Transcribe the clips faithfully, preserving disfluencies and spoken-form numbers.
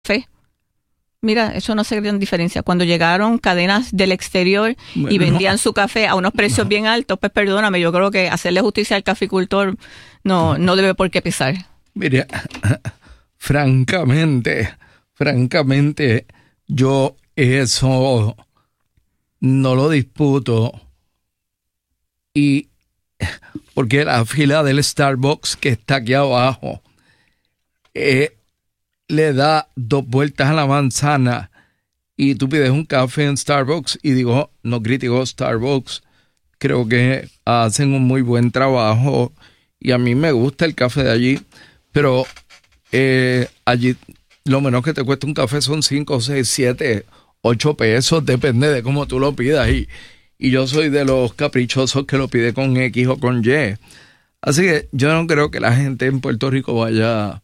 café. Mira, eso no hace gran diferencia. Cuando llegaron cadenas del exterior y vendían su café a unos precios bien altos, pues perdóname, yo creo que hacerle justicia al caficultor no, no debe por qué pesar. Mira, francamente, francamente, yo eso no lo disputo. Y porque la fila del Starbucks que está aquí abajo eh, le da dos vueltas a la manzana y tú pides un café en Starbucks y digo, no critico Starbucks, creo que hacen un muy buen trabajo y a mí me gusta el café de allí, pero eh, allí lo menos que te cuesta un café son cinco, seis, siete, ocho pesos, depende de cómo tú lo pidas y, y yo soy de los caprichosos que lo pide con X o con Y. Así que yo no creo que la gente en Puerto Rico vaya...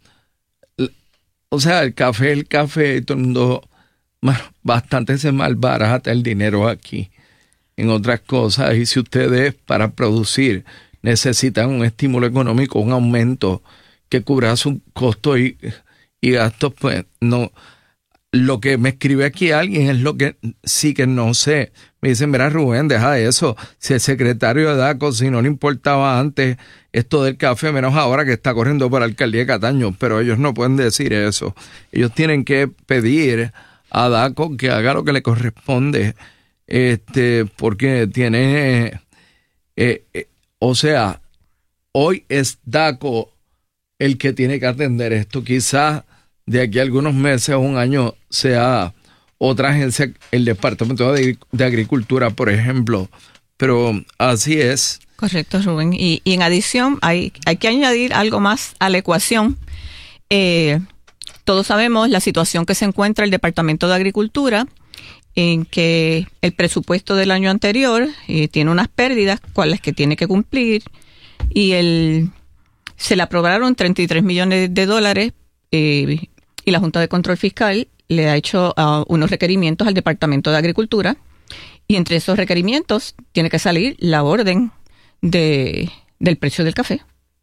O sea, el café, el café, todo el mundo bastante se malbarata el dinero aquí en otras cosas. Y si ustedes para producir necesitan un estímulo económico, un aumento que cubra sus costos y, y gastos, pues no. Lo que me escribe aquí alguien es lo que sí que no sé. Me dicen, mira Rubén, deja eso. Si el secretario de DACO, si no le importaba antes esto del café, menos ahora que está corriendo por la alcaldía de Cataño, pero ellos no pueden decir eso. Ellos tienen que pedir a DACO que haga lo que le corresponde, este, porque tiene, eh, eh, o sea, hoy es DACO el que tiene que atender esto. Quizás de aquí a algunos meses o un año sea otra agencia, el Departamento de, de Agricultura, por ejemplo. Pero así es. Correcto, Rubén. Y, y en adición, hay, hay que añadir algo más a la ecuación. Eh, todos sabemos la situación que se encuentra el Departamento de Agricultura, en que el presupuesto del año anterior eh, tiene unas pérdidas, cuales que tiene que cumplir, y el, se le aprobaron treinta y tres millones de dólares, eh, y la Junta de Control Fiscal le ha hecho uh, unos requerimientos al Departamento de Agricultura, y entre esos requerimientos tiene que salir la orden de del precio del café.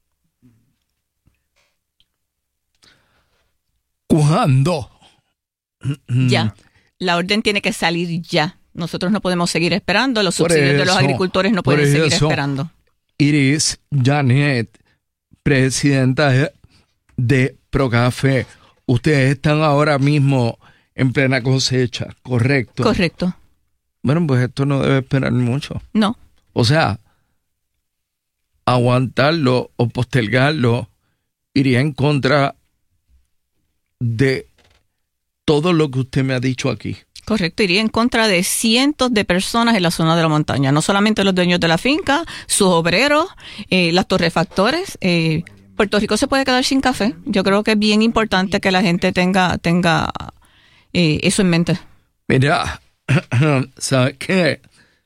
¿Cuándo? Ya. La orden tiene que salir ya. Nosotros no podemos seguir esperando. Los subsidios eso, de los agricultores no pueden seguir eso, esperando. Iris Janet, presidenta de, de Procafé, ustedes están ahora mismo en plena cosecha, ¿correcto? Correcto. Bueno, pues esto no debe esperar mucho. No. O sea, aguantarlo o postergarlo iría en contra de todo lo que usted me ha dicho aquí. Correcto, iría en contra de cientos de personas en la zona de la montaña, no solamente los dueños de la finca, sus obreros, eh, las torrefactores. Eh, Puerto Rico se puede quedar sin café. Yo creo que es bien importante que la gente tenga, tenga eh, eso en mente. Mira, ¿sabes qué?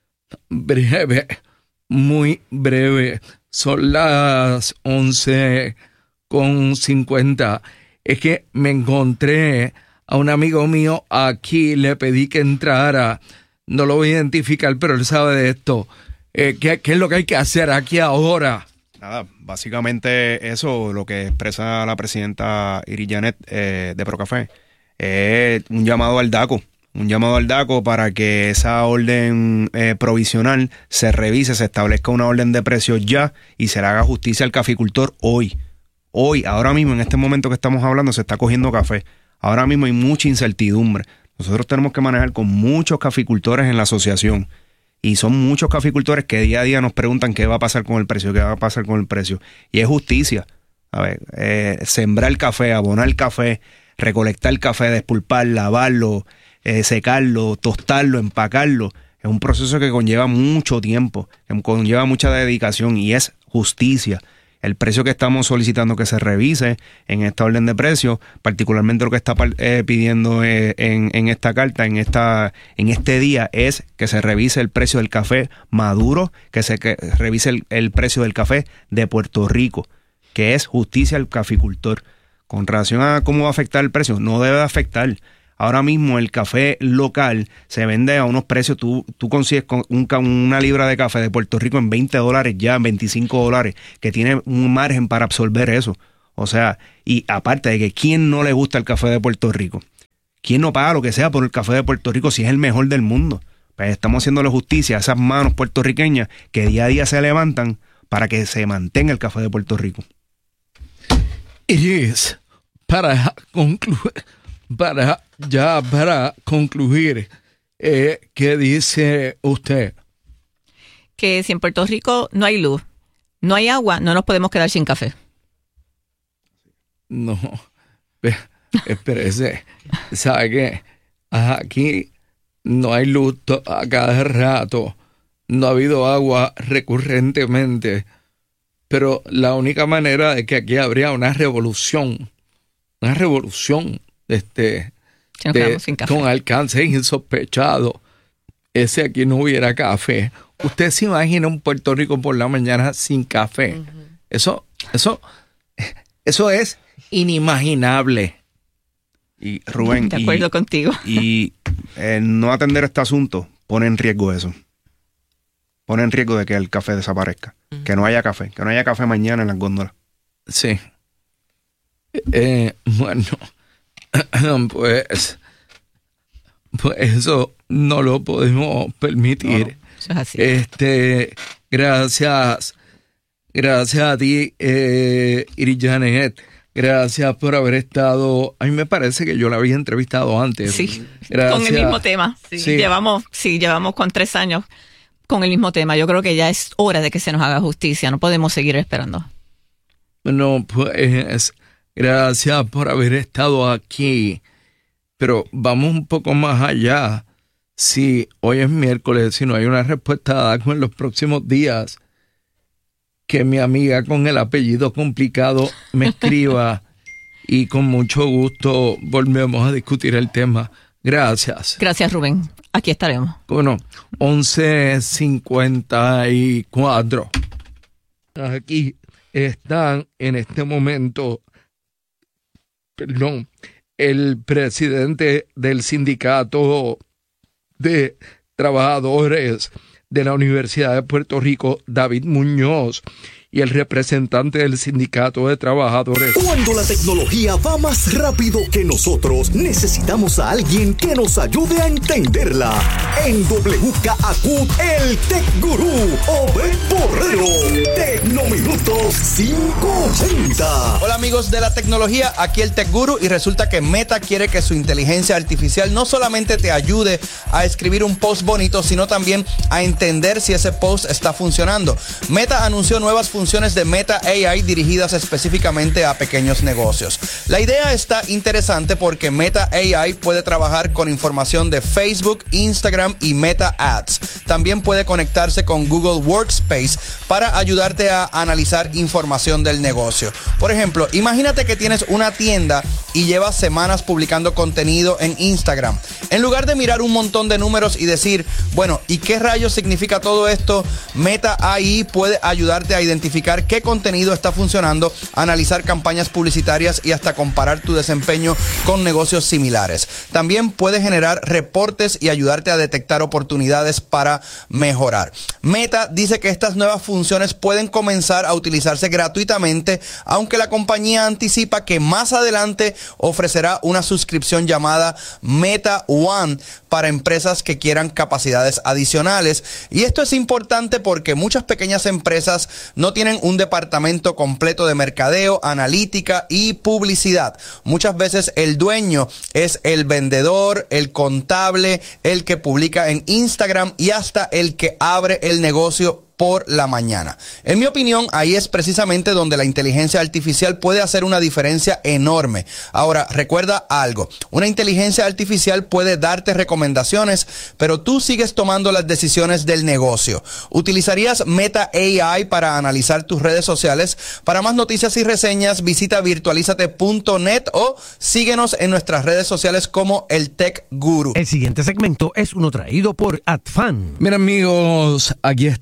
Breve, muy breve. Son las once con cincuenta. Es que me encontré a un amigo mío aquí, le pedí que entrara. No lo voy a identificar, pero él sabe de esto. Eh, ¿qué, ¿Qué es lo que hay que hacer aquí ahora? Nada, básicamente eso, lo que expresa la presidenta Iris Janet eh, de Procafé, es un llamado al DACO. Un llamado al DACO para que esa orden eh, provisional se revise, se establezca una orden de precios ya y se le haga justicia al caficultor hoy. Hoy, ahora mismo, en este momento que estamos hablando, se está cogiendo café. Ahora mismo hay mucha incertidumbre. Nosotros tenemos que manejar con muchos caficultores en la asociación. Y son muchos caficultores que día a día nos preguntan qué va a pasar con el precio, qué va a pasar con el precio. Y es justicia. A ver, eh, sembrar el café, abonar el café, recolectar el café, despulpar, lavarlo, eh, secarlo, tostarlo, empacarlo. Es un proceso que conlleva mucho tiempo, que conlleva mucha dedicación y es justicia. El precio que estamos solicitando que se revise en esta orden de precios, particularmente lo que está eh, pidiendo eh, en, en esta carta, en esta en este día, es que se revise el precio del café maduro, que se que revise el, el precio del café de Puerto Rico, que es justicia al caficultor. Con relación a cómo va a afectar el precio, no debe afectar. Ahora mismo el café local se vende a unos precios, tú, tú consigues con un, una libra de café de Puerto Rico en veinte dólares ya, en veinticinco dólares, que tiene un margen para absorber eso. O sea, y aparte de que quién no le gusta el café de Puerto Rico. ¿quién no paga lo que sea por el café de Puerto Rico si es el mejor del mundo? Pues estamos haciéndole justicia a esas manos puertorriqueñas que día a día se levantan para que se mantenga el café de Puerto Rico. Iris, para concluir, para ya para concluir, eh, ¿qué dice usted? Que si en Puerto Rico no hay luz, no hay agua, no nos podemos quedar sin café. No, espérese, ¿sabe qué? Aquí no hay luz a cada rato, no ha habido agua recurrentemente, pero la única manera de que aquí habría una revolución, una revolución este, si nos de, sin café. con alcance insospechado, es si aquí no hubiera café. ¿Usted se imagina un Puerto Rico por la mañana sin café? Uh-huh. Eso, eso, eso es inimaginable. Y Rubén, de acuerdo y, contigo. Y eh, no atender este asunto pone en riesgo eso. Pone en riesgo de que el café desaparezca. Uh-huh. Que no haya café. Que no haya café mañana en las góndolas. Sí. Eh, bueno, pues, pues eso no lo podemos permitir. No, eso es así. Este, gracias, gracias a ti, eh, Iris Janet. Gracias por haber estado. A mí me parece que yo la había entrevistado antes. Sí, gracias. Con el mismo tema. Sí. Sí. Llevamos, sí, llevamos con tres años con el mismo tema. Yo creo que ya es hora de que se nos haga justicia. No podemos seguir esperando. No, pues, gracias por haber estado aquí. Pero vamos un poco más allá. Si hoy es miércoles, si no hay una respuesta dada en los próximos días, que mi amiga con el apellido complicado me escriba y con mucho gusto volvemos a discutir el tema. Gracias. Gracias, Rubén. Aquí estaremos. Bueno, once cincuenta y cuatro. Aquí están en este momento, perdón, el presidente del sindicato de trabajadores de la Universidad de Puerto Rico, David Muñoz, y el representante del Sindicato de Trabajadores. Cuando la tecnología va más rápido que nosotros, necesitamos a alguien que nos ayude a entenderla. En W K A Q, el Tech Gurú, Obed Borrero. Tecnominutos quinientos ochenta. Hola amigos de la tecnología, aquí el Tech Guru, y resulta que Meta quiere que su inteligencia artificial no solamente te ayude a escribir un post bonito, sino también a entender si ese post está funcionando. Meta anunció nuevas funciones funciones de Meta A I dirigidas específicamente a pequeños negocios. La idea está interesante porque Meta A I puede trabajar con información de Facebook, Instagram y Meta Ads. También puede conectarse con Google Workspace para ayudarte a analizar información del negocio. Por ejemplo, imagínate que tienes una tienda y llevas semanas publicando contenido en Instagram. En lugar de mirar un montón de números y decir, bueno, ¿y qué rayos significa todo esto? Meta A I puede ayudarte a identificar qué contenido está funcionando, analizar campañas publicitarias y hasta comparar tu desempeño con negocios similares. También puede generar reportes y ayudarte a detectar oportunidades para mejorar. Meta dice que estas nuevas funciones pueden comenzar a utilizarse gratuitamente, aunque la compañía anticipa que más adelante ofrecerá una suscripción llamada Meta One para empresas que quieran capacidades adicionales. Y esto es importante porque muchas pequeñas empresas no tienen un departamento completo de mercadeo, analítica y publicidad. Muchas veces el dueño es el vendedor, el contable, el que publica en Instagram y hasta el que abre el negocio por la mañana. En mi opinión, ahí es precisamente donde la inteligencia artificial puede hacer una diferencia enorme. Ahora, recuerda algo, una inteligencia artificial puede darte recomendaciones, pero tú sigues tomando las decisiones del negocio. ¿Utilizarías Meta A I para analizar tus redes sociales? Para más noticias y reseñas, visita virtualizate punto net o síguenos en nuestras redes sociales como el Tech Guru. El siguiente segmento es uno traído por Adfan. Mira amigos, aquí está con nosotros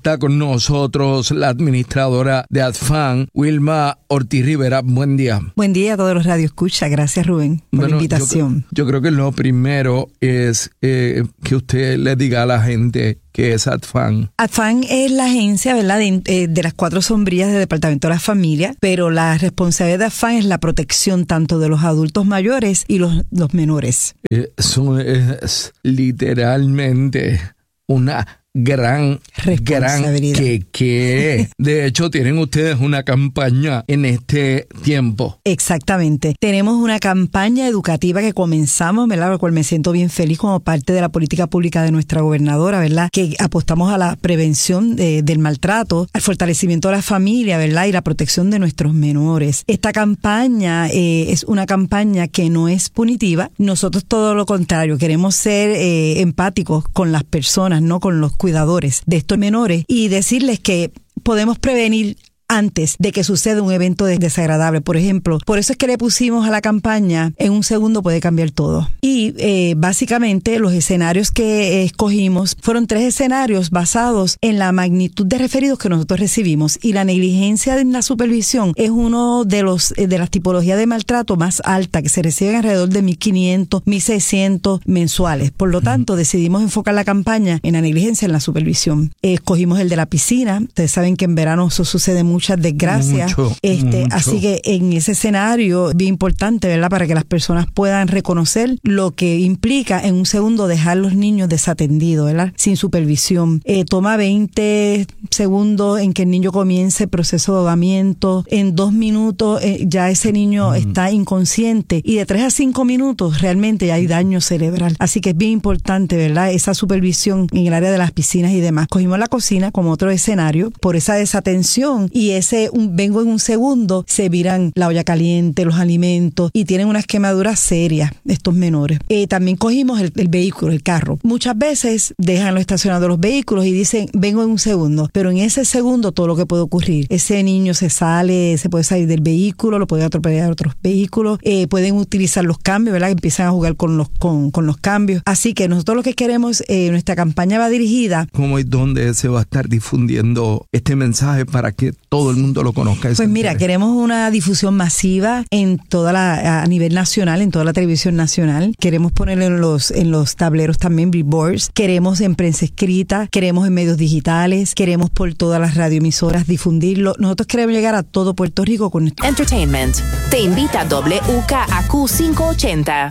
nosotros la administradora de ADFAN, Wilma Ortiz Rivera. Buen día. Buen día a todos los radioescuchas. Gracias, Rubén, por bueno, la invitación. Yo, yo creo que lo primero es eh, que usted le diga a la gente qué es ADFAN. ADFAN es la agencia, ¿verdad?, de, de las cuatro sombrillas del Departamento de la Familia, pero la responsabilidad de ADFAN es la protección tanto de los adultos mayores y los, los menores. Eso es literalmente una gran, gran que, que de hecho tienen ustedes una campaña en este tiempo. Exactamente. Tenemos una campaña educativa que comenzamos, ¿verdad?, por cual me siento bien feliz como parte de la política pública de nuestra gobernadora, ¿verdad?, que apostamos a la prevención de, del maltrato, al fortalecimiento de la familia, ¿verdad?, y la protección de nuestros menores. Esta campaña eh, es una campaña que no es punitiva. Nosotros todo lo contrario, queremos ser eh, empáticos con las personas, no con los cuidadores de estos menores, y decirles que podemos prevenir antes de que suceda un evento desagradable. Por ejemplo, por eso es que le pusimos a la campaña en un segundo puede cambiar todo. Y eh, básicamente los escenarios que escogimos fueron tres escenarios basados en la magnitud de referidos que nosotros recibimos, y la negligencia en la supervisión es uno de los de las tipologías de maltrato más alta, que se reciben alrededor de mil quinientos, mil seiscientos mensuales. Por lo tanto, uh-huh. decidimos enfocar la campaña en la negligencia en la supervisión. Eh, escogimos el de la piscina. Ustedes saben que en verano eso sucede mucho muchas desgracias. Mucho, este, mucho. Así que en ese escenario, bien importante, ¿verdad?, para que las personas puedan reconocer lo que implica en un segundo dejar los niños desatendidos, ¿verdad?, sin supervisión. Eh, toma veinte segundos en que el niño comience el proceso de ahogamiento. En dos minutos eh, ya ese niño mm. está inconsciente, y de tres a cinco minutos realmente ya hay daño cerebral. Así que es bien importante, ¿verdad?, esa supervisión en el área de las piscinas y demás. Cogimos la cocina como otro escenario por esa desatención, y ese un, vengo en un segundo, se viran la olla caliente, los alimentos, y tienen unas quemaduras serias estos menores. Eh, también cogimos el, el vehículo, el carro. Muchas veces dejan los estacionados los vehículos y dicen, vengo en un segundo, pero en ese segundo todo lo que puede ocurrir. Ese niño se sale, se puede salir del vehículo, lo pueden atropellar otros vehículos, eh, pueden utilizar los cambios, ¿verdad?, que empiezan a jugar con los, con, con los cambios. Así que nosotros lo que queremos, eh, nuestra campaña va dirigida. ¿Cómo y dónde se va a estar difundiendo este mensaje para que todo el mundo lo conozca? Pues mira, queremos una difusión masiva en toda la, a nivel nacional, en toda la televisión nacional. Queremos ponerlo en los, en los tableros también, billboards. Queremos en prensa escrita, queremos en medios digitales, queremos por todas las radioemisoras difundirlo. Nosotros queremos llegar a todo Puerto Rico con esto. Entertainment te invita a W K A Q quinientos ochenta.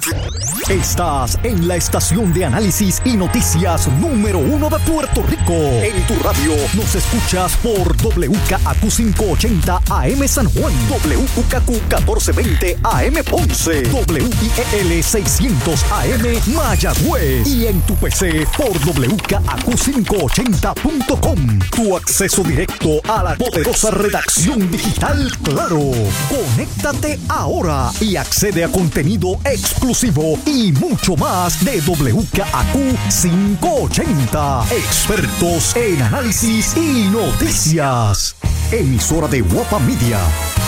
Estás en la estación de análisis y noticias número uno de Puerto Rico. En tu radio nos escuchas por W K A Q quinientos ochenta A M San Juan, W U K Q catorce veinte A M Ponce, W I E L seiscientos A M Mayagüez, y en tu P C por W K A Q quinientos ochenta punto com. Tu acceso directo a la poderosa redacción digital Claro. Conéctate ahora y accede a contenido exclusivo y mucho más de W K A Q quinientos ochenta. Expertos en análisis y noticias. Emisora de Guapa Media.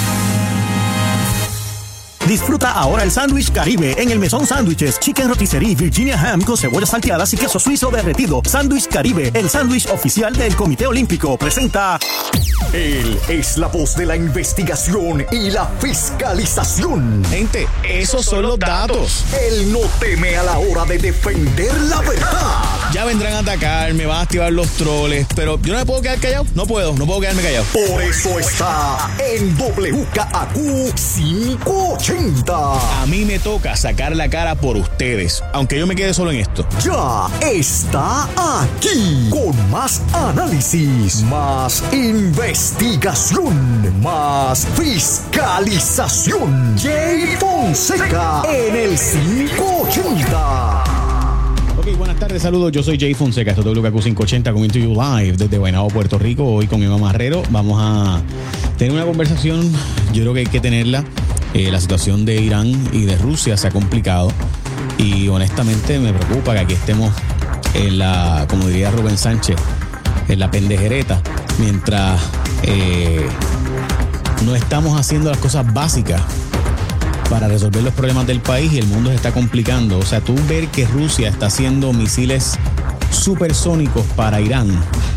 Disfruta ahora el sándwich Caribe en el Mesón Sándwiches, Chicken Rotisserie, Virginia Ham con cebollas salteadas y queso suizo derretido. Sándwich Caribe, el sándwich oficial del Comité Olímpico, presenta. Él es la voz de la investigación y la fiscalización. Gente, esos son los datos. Él no teme a la hora de defender la verdad. Ya vendrán a atacar, me van a activar los troles, pero yo no me puedo quedar callado. No puedo, no puedo quedarme callado. Por eso está en W K A Q quinientos ochenta. A mí me toca sacar la cara por ustedes, aunque yo me quede solo en esto. Ya está aquí con más análisis, más investigación, más fiscalización. Jay Fonseca en el quinientos ochenta. Ok, buenas tardes, saludos. Yo soy Jay Fonseca, esto es W K Q quinientos ochenta, coming to you live desde Guaynabo, Puerto Rico. Hoy con Emma Marrero vamos a tener una conversación, yo creo que hay que tenerla. Eh, la situación de Irán y de Rusia se ha complicado y honestamente me preocupa que aquí estemos en la, como diría Rubén Sánchez, en la pendejereta, mientras eh, no estamos haciendo las cosas básicas para resolver los problemas del país y el mundo se está complicando. O sea, tú ver que Rusia está haciendo misiles supersónicos para Irán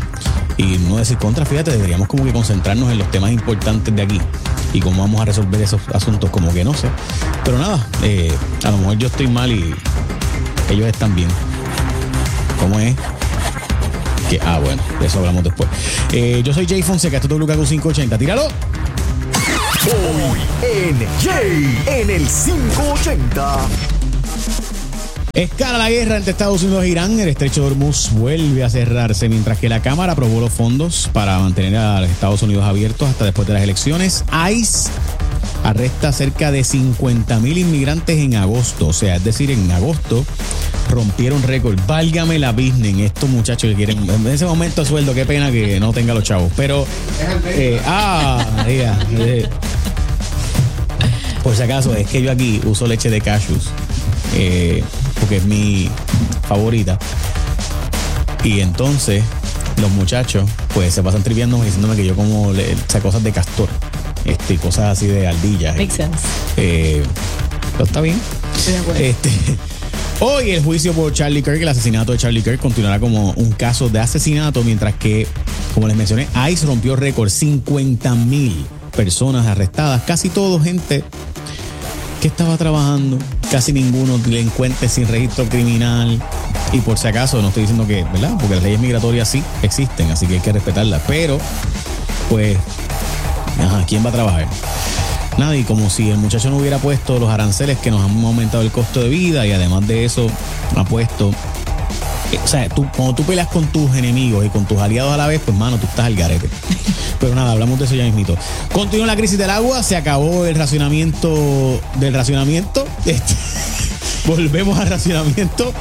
y no decir contra, fíjate, deberíamos como que concentrarnos en los temas importantes de aquí y cómo vamos a resolver esos asuntos, como que no sé. Pero nada, eh, a lo mejor yo estoy mal y ellos están bien. ¿Cómo es? Que, ah, bueno, de eso hablamos después. Eh, yo soy Jay Fonseca, esto es W K Q quinientos ochenta, tíralo. Hoy en Jay en el quinientos ochenta. Escala la guerra entre Estados Unidos e Irán. El estrecho de Hormuz vuelve a cerrarse mientras que la Cámara aprobó los fondos para mantener a Estados Unidos abiertos hasta después de las elecciones. ICE arresta cerca de cincuenta mil inmigrantes en agosto. O sea, es decir, en agosto rompieron récord. Válgame la business. Estos muchachos que quieren en ese momento sueldo. Qué pena que no tenga los chavos. Pero, eh, ah, yeah, eh. Por si acaso, es que yo aquí uso leche de cashews. Eh, porque es mi favorita. Y entonces los muchachos pues se pasan triviándome diciéndome que yo como le, o sea, cosas de castor, este, cosas así de ardillas. Makes sense. Eh, pero está bien. Estoy de acuerdo. Este, hoy el juicio por Charlie Kirk, el asesinato de Charlie Kirk, continuará como un caso de asesinato, mientras que, como les mencioné, ICE rompió récord, cincuenta mil personas arrestadas, casi todo gente que estaba trabajando, casi ninguno delincuente sin registro criminal. Y por si acaso, no estoy diciendo que, ¿verdad? Porque las leyes migratorias sí existen, así que hay que respetarlas. Pero, pues, ajá, ¿quién va a trabajar? Nadie, como si el muchacho no hubiera puesto los aranceles que nos han aumentado el costo de vida, y además de eso ha puesto... O sea, tú, cuando tú peleas con tus enemigos y con tus aliados a la vez, pues, mano, tú estás al garete. Pero nada, hablamos de eso ya mismito. Continúa la crisis del agua, se acabó el racionamiento del racionamiento. Este, volvemos al racionamiento.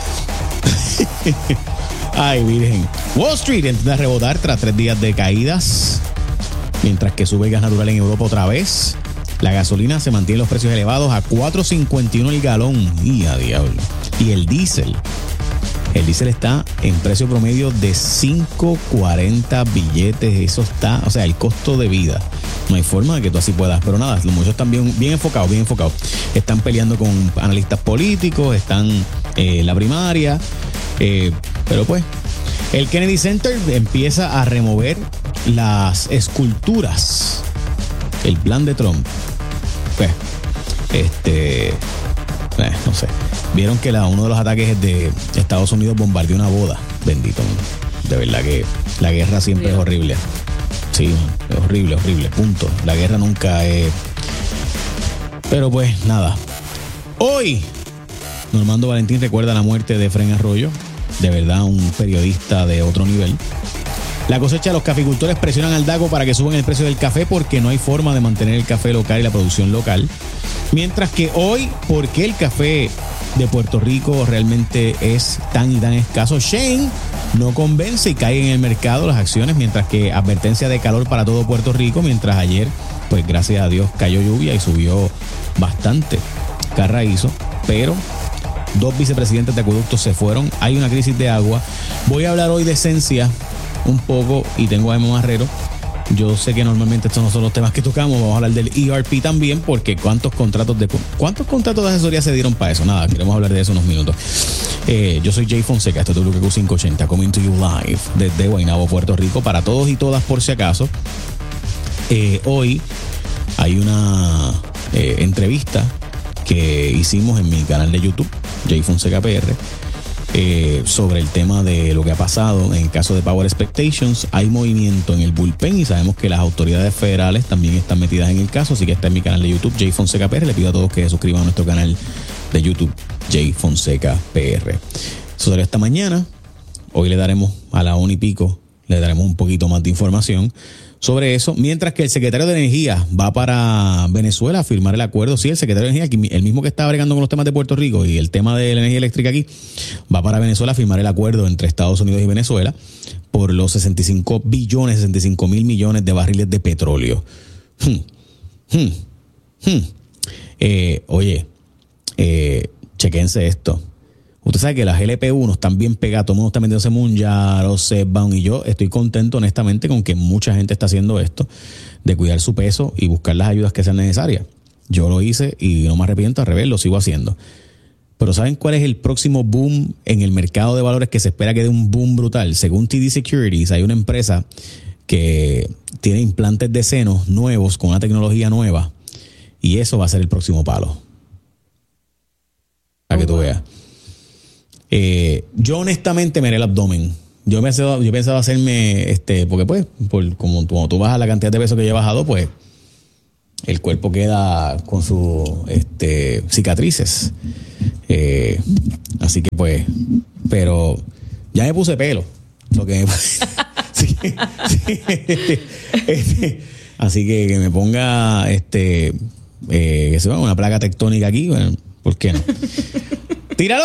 Ay, virgen. Wall Street intenta rebotar tras tres días de caídas, mientras que sube el gas natural en Europa otra vez. La gasolina se mantiene los precios elevados a cuatro cincuenta y uno el galón. Y a diablo. Y el diésel. El diésel está en precio promedio de cinco cuarenta billetes. Eso está, o sea, el costo de vida. No hay forma de que tú así puedas. Pero nada, los muchachos están bien, bien enfocados, bien enfocados. Están peleando con analistas políticos, están eh, en la primaria. Eh, pero pues, el Kennedy Center empieza a remover las esculturas. El plan de Trump. Pues, este... Eh, no sé. Vieron que la, uno de los ataques de Estados Unidos bombardeó una boda. Bendito. De verdad que la guerra siempre sí. es horrible. Sí, es horrible, horrible. Punto. La guerra nunca es... Pero pues, nada. Hoy, Normando Valentín recuerda la muerte de Efraín Arroyo. De verdad, un periodista de otro nivel. La cosecha de los caficultores presionan al DACO para que suban el precio del café porque no hay forma de mantener el café local y la producción local. Mientras que hoy, ¿por qué el café de Puerto Rico realmente es tan y tan escaso? Shane no convence y cae en el mercado las acciones, mientras que advertencia de calor para todo Puerto Rico, mientras ayer, pues gracias a Dios, cayó lluvia y subió bastante Carraízo, pero dos vicepresidentes de acueductos se fueron, hay una crisis de agua. Voy a hablar hoy de esencia un poco y tengo a Emma Marrero. Yo sé que normalmente estos no son los temas que tocamos. Vamos a hablar del E R P también, porque cuántos contratos de cuántos contratos de asesoría se dieron para eso. Nada, queremos hablar de eso unos minutos. Eh, yo soy Jay Fonseca, esto es W K Q quinientos ochenta, coming to you live desde Guaynabo, Puerto Rico, para todos y todas por si acaso. Eh, hoy hay una eh, entrevista que hicimos en mi canal de YouTube, Jay Fonseca P R. Eh, sobre el tema de lo que ha pasado en el caso de Power Expectations. Hay movimiento en el bullpen y sabemos que las autoridades federales también están metidas en el caso, así que está en mi canal de YouTube, Jay Fonseca P R. Le pido a todos que se suscriban a nuestro canal de YouTube, Jay Fonseca P R. Eso salió esta mañana. Hoy le daremos a la una y pico, le daremos un poquito más de información sobre eso, mientras que el secretario de Energía va para Venezuela a firmar el acuerdo. Sí, el secretario de Energía, el mismo que está bregando con los temas de Puerto Rico y el tema de la energía eléctrica aquí, va para Venezuela a firmar el acuerdo entre Estados Unidos y Venezuela por los sesenta y cinco billones, sesenta y cinco mil millones de barriles de petróleo. Hmm. Hmm. Hmm. Eh, oye, eh, chequense esto. Usted sabe que las L P U no están bien pegadas, todo el mundo está metiéndose Munjaro, Setbound, y yo estoy contento honestamente con que mucha gente está haciendo esto, de cuidar su peso y buscar las ayudas que sean necesarias. Yo lo hice y no me arrepiento, al revés, lo sigo haciendo. Pero ¿saben cuál es el próximo boom en el mercado de valores que se espera que dé un boom brutal? Según T D Securities, hay una empresa que tiene implantes de senos nuevos con una tecnología nueva y eso va a ser el próximo palo. Para que tú veas. Eh, yo honestamente me haré el abdomen. Yo pensaba, yo pensaba hacerme, este, porque pues, por, como tú, tú bajas la cantidad de peso que yo he bajado, pues el cuerpo queda con sus este, cicatrices. Eh, así que pues, pero ya me puse pelo. Lo que me, sí, sí, este, este, así que que me ponga este eh, que se va una placa tectónica aquí, bueno, ¿por qué no? ¡Tíralo!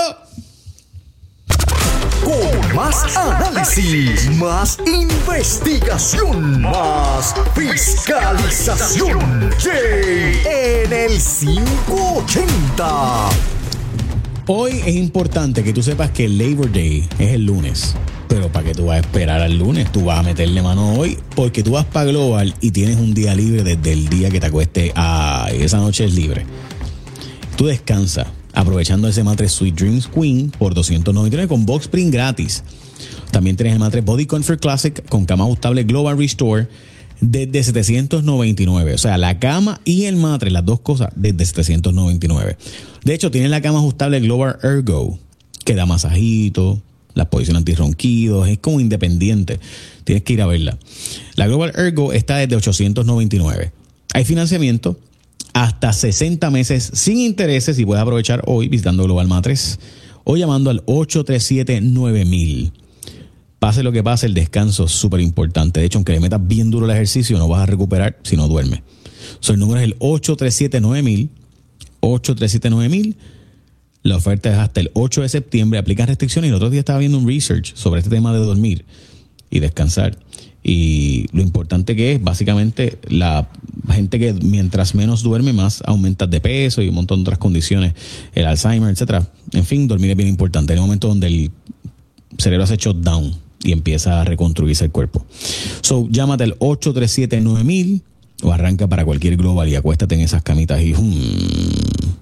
Con más análisis, más investigación, más fiscalización. Jay en el quinientos ochenta. Hoy es importante que tú sepas que el Labor Day es el lunes. Pero ¿para qué tú vas a esperar al lunes? Tú vas a meterle mano hoy porque tú vas para Global y tienes un día libre desde el día que te acuestes. Ah, esa noche es libre. Tú descansas aprovechando ese matres Sweet Dreams Queen por doscientos noventa y nueve con Box Spring gratis. También tienes el matres Body Comfort Classic con cama ajustable Global Restore desde setecientos noventa y nueve. O sea, la cama y el matres, las dos cosas, desde setecientos noventa y nueve. De hecho, tienes la cama ajustable Global Ergo que da masajito, las posiciones antirronquidos, es como independiente. Tienes que ir a verla. La Global Ergo está desde ochocientos noventa y nueve. Hay financiamiento hasta sesenta meses sin intereses y puedes aprovechar hoy visitando Global Matres o llamando al ocho tres siete nueve mil. Pase lo que pase, el descanso es súper importante. De hecho, aunque le metas bien duro el ejercicio, no vas a recuperar si no duermes. So, el número es el ocho tres siete nueve mil. ocho tres siete nueve mil. La oferta es hasta el ocho de septiembre. Aplica restricciones. Y el otro día estaba viendo un research sobre este tema de dormir y descansar. Y lo importante que es, básicamente, la gente que mientras menos duerme, más aumentas de peso y un montón de otras condiciones, el Alzheimer, etcétera. En fin, dormir es bien importante. En el momento donde el cerebro hace shutdown y empieza a reconstruirse el cuerpo. So, llámate al ocho tres siete nueve mil o arranca para cualquier Global y acuéstate en esas camitas y... Hmm,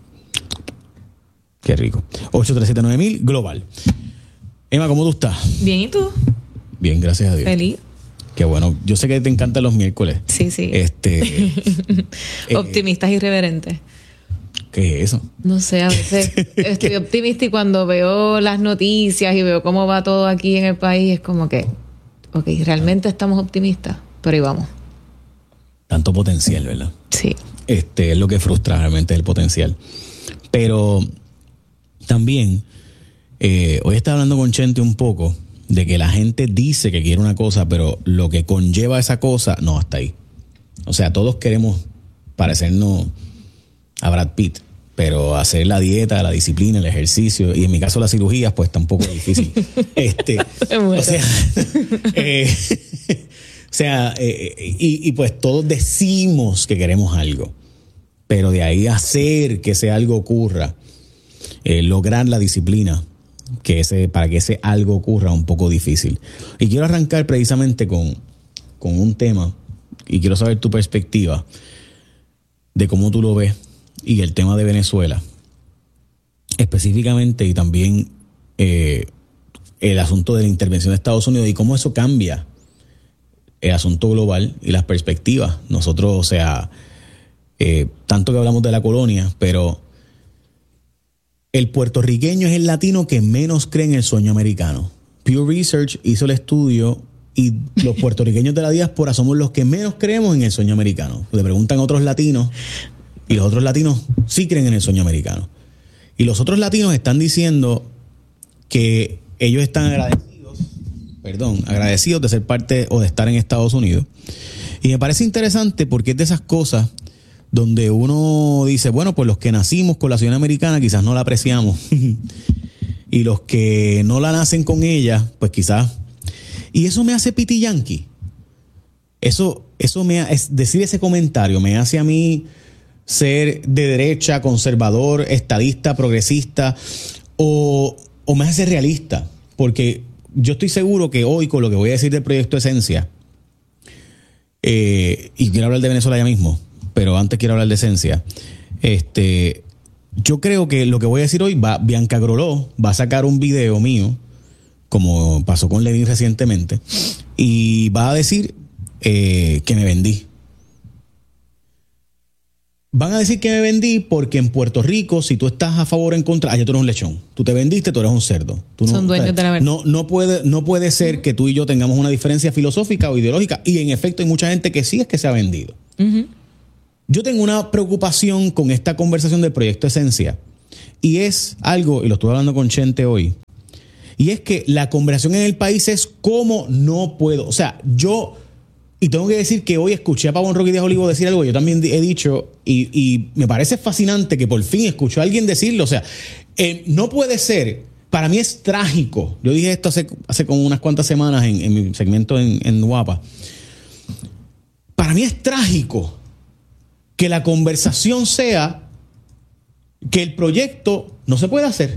qué rico. ocho tres siete nueve mil Global. Emma, ¿cómo tú estás? Bien, ¿y tú? Bien, gracias a Dios. Feliz. Qué bueno. Yo sé que te encantan los miércoles. Sí, sí. Este, Optimistas eh, irreverentes. ¿Qué es eso? No sé, a veces estoy optimista y cuando veo las noticias y veo cómo va todo aquí en el país, es como que, ok, realmente estamos optimistas, pero ahí vamos. Tanto potencial, ¿verdad? Sí. Este es lo que frustra realmente el potencial. Pero también, eh, hoy estaba hablando con Chente un poco de que la gente dice que quiere una cosa, pero lo que conlleva esa cosa, no, hasta ahí. O sea, todos queremos parecernos a Brad Pitt, pero hacer la dieta, la disciplina, el ejercicio, y en mi caso las cirugías, pues tampoco es difícil. este, o sea, eh, o sea eh, y, y pues todos decimos que queremos algo, pero de ahí a hacer que ese algo ocurra, eh, lograr la disciplina, que ese, para que ese algo ocurra, un poco difícil. Y quiero arrancar precisamente con, con un tema, y quiero saber tu perspectiva de cómo tú lo ves, y el tema de Venezuela específicamente, y también eh, el asunto de la intervención de Estados Unidos y cómo eso cambia el asunto global y las perspectivas. Nosotros, o sea, eh, tanto que hablamos de la colonia, pero el puertorriqueño es el latino que menos cree en el sueño americano. Pew Research hizo el estudio y los puertorriqueños de la diáspora somos los que menos creemos en el sueño americano. Le preguntan a otros latinos y los otros latinos sí creen en el sueño americano. Y los otros latinos están diciendo que ellos están agradecidos, perdón, agradecidos de ser parte o de estar en Estados Unidos. Y me parece interesante porque es de esas cosas donde uno dice, bueno, pues los que nacimos con la ciudadanía americana quizás no la apreciamos. Y los que no la nacen con ella, pues quizás... Y eso me hace piti yankee. Eso, eso me es decir ese comentario me hace a mí ser de derecha, conservador, estadista, progresista, o, o me hace realista. Porque yo estoy seguro que hoy, con lo que voy a decir del proyecto Esencia, eh, y quiero hablar de Venezuela ya mismo, pero antes quiero hablar de Esencia, este, yo creo que lo que voy a decir hoy, va, Bianca Groló va a sacar un video mío, como pasó con Lenin recientemente, y va a decir eh, que me vendí. Van a decir que me vendí porque en Puerto Rico, si tú estás a favor o en contra, allá tú eres un lechón. Tú te vendiste, tú eres un cerdo. Tú no, Son dueños o sea, de la verdad. No, no, puede, no puede ser que tú y yo tengamos una diferencia filosófica o ideológica. Y en efecto hay mucha gente que sí es que se ha vendido. Uh-huh. Yo tengo una preocupación con esta conversación del proyecto Esencia. Y es algo, y lo estuve hablando con Chente hoy, y es que la conversación en el país es cómo no puedo. O sea, yo... Y tengo que decir que hoy escuché a Pavón Roque Díaz Olivo decir algo que yo también he dicho y, y me parece fascinante que por fin escuchó a alguien decirlo. O sea, eh, no puede ser, para mí es trágico. Yo dije esto hace, hace como unas cuantas semanas en, en mi segmento en, en Guapa. Para mí es trágico que la conversación sea que el proyecto no se puede hacer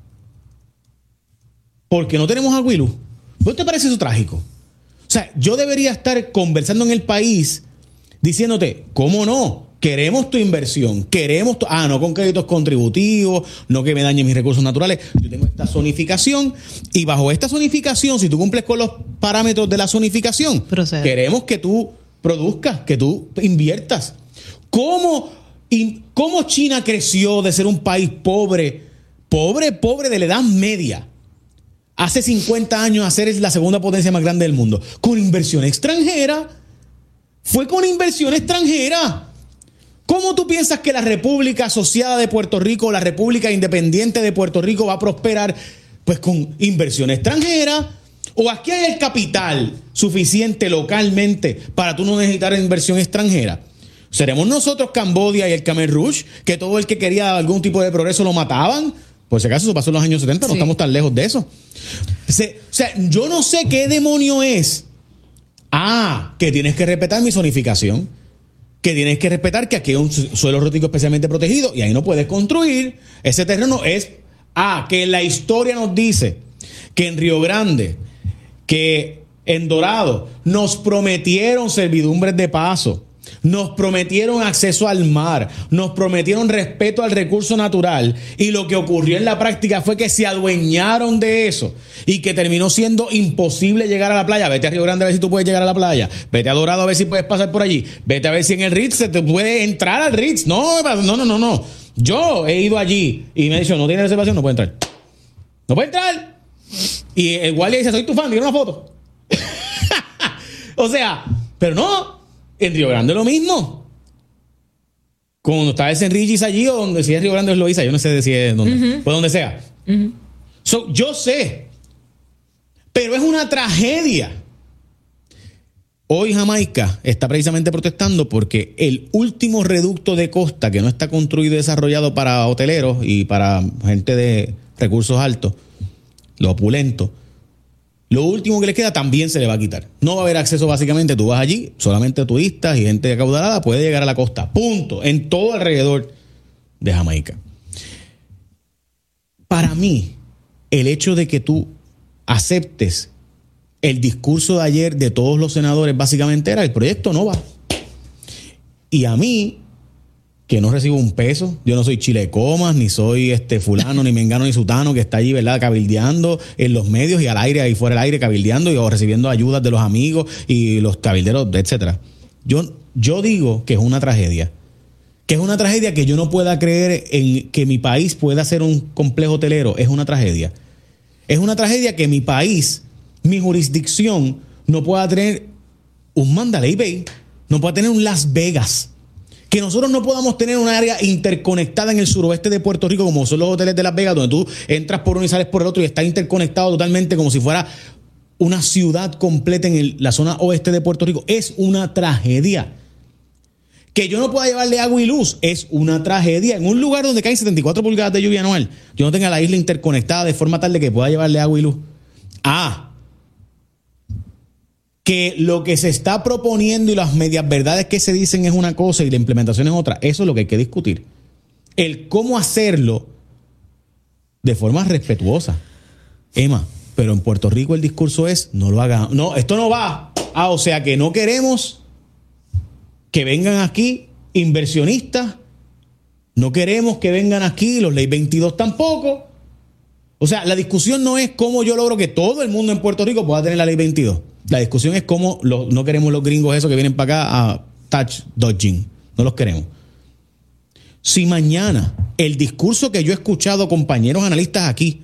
porque no tenemos a Aguilú. ¿No te parece eso trágico? O sea, yo debería estar conversando en el país diciéndote, ¿cómo no? Queremos tu inversión, queremos tu... Ah, no con créditos contributivos, no que me dañen mis recursos naturales. Yo tengo esta zonificación y bajo esta zonificación, si tú cumples con los parámetros de la zonificación, Procede. queremos que tú produzcas, que tú inviertas. ¿Cómo, ¿Cómo China creció de ser un país pobre, pobre, pobre de la edad media? Hace cincuenta años a ser la segunda potencia más grande del mundo. Con inversión extranjera. Fue con inversión extranjera. ¿Cómo tú piensas que la República Asociada de Puerto Rico, la República Independiente de Puerto Rico va a prosperar? Pues con inversión extranjera. ¿O aquí hay el capital suficiente localmente para tú no necesitar inversión extranjera? ¿Seremos nosotros Cambodia y el Khmer Rouge, que todo el que quería algún tipo de progreso lo mataban? Por si acaso eso pasó en los años setenta, sí. No estamos tan lejos de eso. Se, o sea, yo no sé qué demonio es. Ah, que tienes que respetar mi zonificación. Que tienes que respetar que aquí hay un suelo rústico especialmente protegido y ahí no puedes construir. Ese terreno es... Ah, que la historia nos dice que en Río Grande, que en Dorado, nos prometieron servidumbres de paso. Nos prometieron acceso al mar, nos prometieron respeto al recurso natural y lo que ocurrió en la práctica fue que se adueñaron de eso y que terminó siendo imposible llegar a la playa. Vete a Río Grande a ver si tú puedes llegar a la playa, vete a Dorado a ver si puedes pasar por allí, vete a ver si en el Ritz se te puede entrar al Ritz. No, no, no, no, no. Yo he ido allí y me he dicho, no tiene reservación, no puede entrar. No puede entrar. Y el guardia dice, soy tu fan, tira una foto. O sea, pero no. En Río Grande lo mismo. Cuando estaba ese en Regis allí o donde si es Río Grande es Loíza, yo no sé si es donde, uh-huh. pues donde sea. Uh-huh. So, yo sé, pero es una tragedia. Hoy Jamaica está precisamente protestando porque el último reducto de costa que no está construido y desarrollado para hoteleros y para gente de recursos altos, lo opulento, lo último que le queda también se le va a quitar. No va a haber acceso básicamente. Tú vas allí, solamente turistas y gente acaudalada puede llegar a la costa. Punto. En todo alrededor de Jamaica. Para mí, el hecho de que tú aceptes el discurso de ayer de todos los senadores básicamente era el proyecto no va. Y a mí, que no recibo un peso, yo no soy chilecomas, ni soy este fulano, ni mengano, ni sutano que está allí, ¿verdad?, cabildeando en los medios y al aire, ahí fuera del aire, cabildeando y o recibiendo ayudas de los amigos y los cabilderos, etcétera. Yo, yo digo que es una tragedia. Que es una tragedia que yo no pueda creer en que mi país pueda ser un complejo hotelero. Es una tragedia. Es una tragedia que mi país, mi jurisdicción, no pueda tener un Mandalay Bay, no pueda tener un Las Vegas. Que nosotros no podamos tener un área interconectada en el suroeste de Puerto Rico como son los hoteles de Las Vegas, donde tú entras por uno y sales por el otro y está interconectado totalmente como si fuera una ciudad completa en el, la zona oeste de Puerto Rico. Es una tragedia. Que yo no pueda llevarle agua y luz es una tragedia. En un lugar donde caen setenta y cuatro pulgadas de lluvia anual, yo no tenga la isla interconectada de forma tal de que pueda llevarle agua y luz. Ah, que lo que se está proponiendo y las medias verdades que se dicen es una cosa y la implementación es otra. Eso es lo que hay que discutir. El cómo hacerlo de forma respetuosa. Emma, pero en Puerto Rico el discurso es, no lo hagan. No, esto no va. Ah, o sea que no queremos que vengan aquí inversionistas No queremos que vengan aquí, los ley veintidós tampoco. O sea, la discusión no es cómo yo logro que todo el mundo en Puerto Rico pueda tener la ley veintidós. La discusión es cómo lo, no queremos los gringos esos que vienen para acá a touch dodging. No los queremos. Si mañana el discurso que yo he escuchado compañeros analistas aquí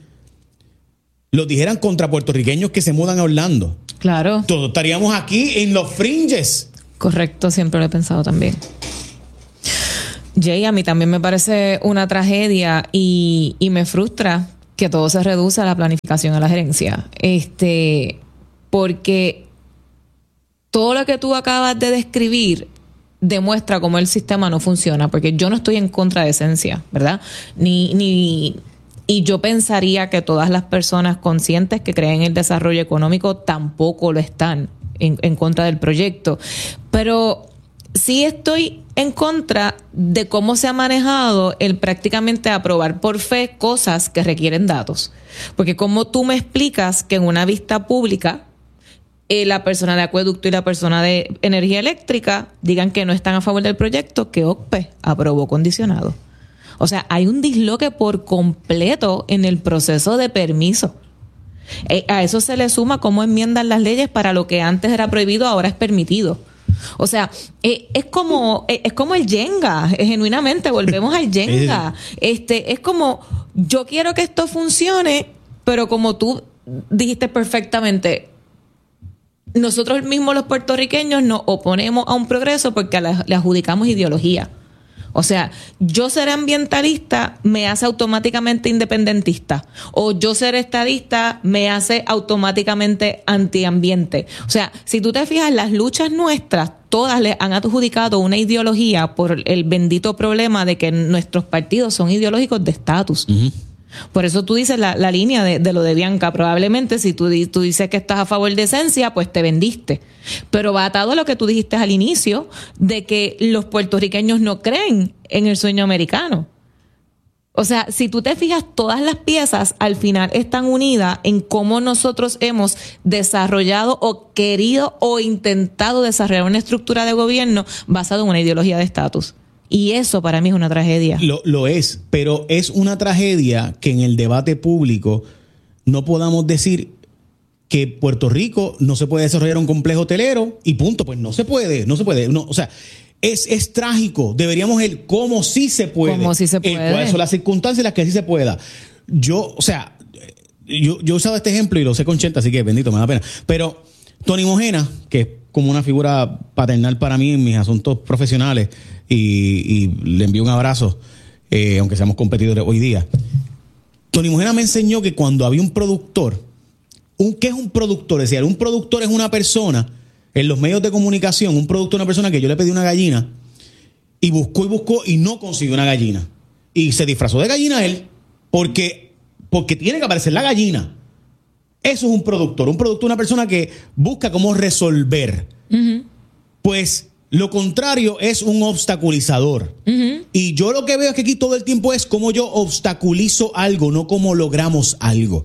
lo dijeran contra puertorriqueños que se mudan a Orlando, claro, todos estaríamos aquí en los fringes. Correcto, siempre lo he pensado también. Jay, a mí también me parece una tragedia y, y me frustra que todo se reduce a la planificación, a la gerencia. Este, porque todo lo que tú acabas de describir demuestra cómo el sistema no funciona, porque yo no estoy en contra de esencia, ¿verdad? Ni, ni, y yo pensaría que todas las personas conscientes que creen en el desarrollo económico tampoco lo están en, en contra del proyecto. Pero sí estoy en contra de cómo se ha manejado el prácticamente aprobar por fe cosas que requieren datos. Porque como tú me explicas que en una vista pública eh, la persona de acueducto y la persona de energía eléctrica digan que no están a favor del proyecto que O C P E aprobó condicionado. O sea, hay un disloque por completo en el proceso de permiso. Eh, a eso se le suma cómo enmiendan las leyes para lo que antes era prohibido, ahora es permitido. O sea, eh, es como eh, es como el Jenga, eh, genuinamente volvemos al Jenga. Este, es como, yo quiero que esto funcione, pero como tú dijiste perfectamente, nosotros mismos los puertorriqueños nos oponemos a un progreso porque le, le adjudicamos ideología. O sea, yo ser ambientalista me hace automáticamente independentista, o yo ser estadista me hace automáticamente antiambiente. O sea, si tú te fijas, las luchas nuestras, todas le han adjudicado una ideología por el bendito problema de que nuestros partidos son ideológicos de estatus. Uh-huh. Por eso tú dices la, la línea de, de lo de Bianca. Probablemente si tú, tú dices que estás a favor de esencia, pues te vendiste. Pero va atado a lo que tú dijiste al inicio, de que los puertorriqueños no creen en el sueño americano. O sea, si tú te fijas, todas las piezas al final están unidas en cómo nosotros hemos desarrollado o querido o intentado desarrollar una estructura de gobierno basada en una ideología de estatus. Y eso para mí es una tragedia. Lo, lo es, pero es una tragedia que en el debate público no podamos decir que Puerto Rico no se puede desarrollar un complejo hotelero y punto. Pues no se puede, no se puede. No, o sea, es, es trágico. Deberíamos el cómo sí se puede. Cómo sí se puede. El, cuáles son las circunstancias en las que sí se pueda. Yo, o sea, yo, yo he usado este ejemplo y lo sé con Chenta, así que bendito, me da pena. Pero Tony Mojena, que es como una figura paternal para mí en mis asuntos profesionales, y, y le envío un abrazo, eh, aunque seamos competidores hoy día. Tony Mojena me enseñó que cuando había un productor, un, ¿qué es un productor? Es decir, un productor es una persona, en los medios de comunicación, un productor es una persona que yo le pedí una gallina y buscó y buscó y no consiguió una gallina. Y se disfrazó de gallina él porque, porque tiene que aparecer la gallina. Eso es un productor. Un productor es una persona que busca cómo resolver. Uh-huh. Pues lo contrario es un obstaculizador. Uh-huh. Y yo lo que veo es que aquí todo el tiempo es cómo yo obstaculizo algo, no cómo logramos algo.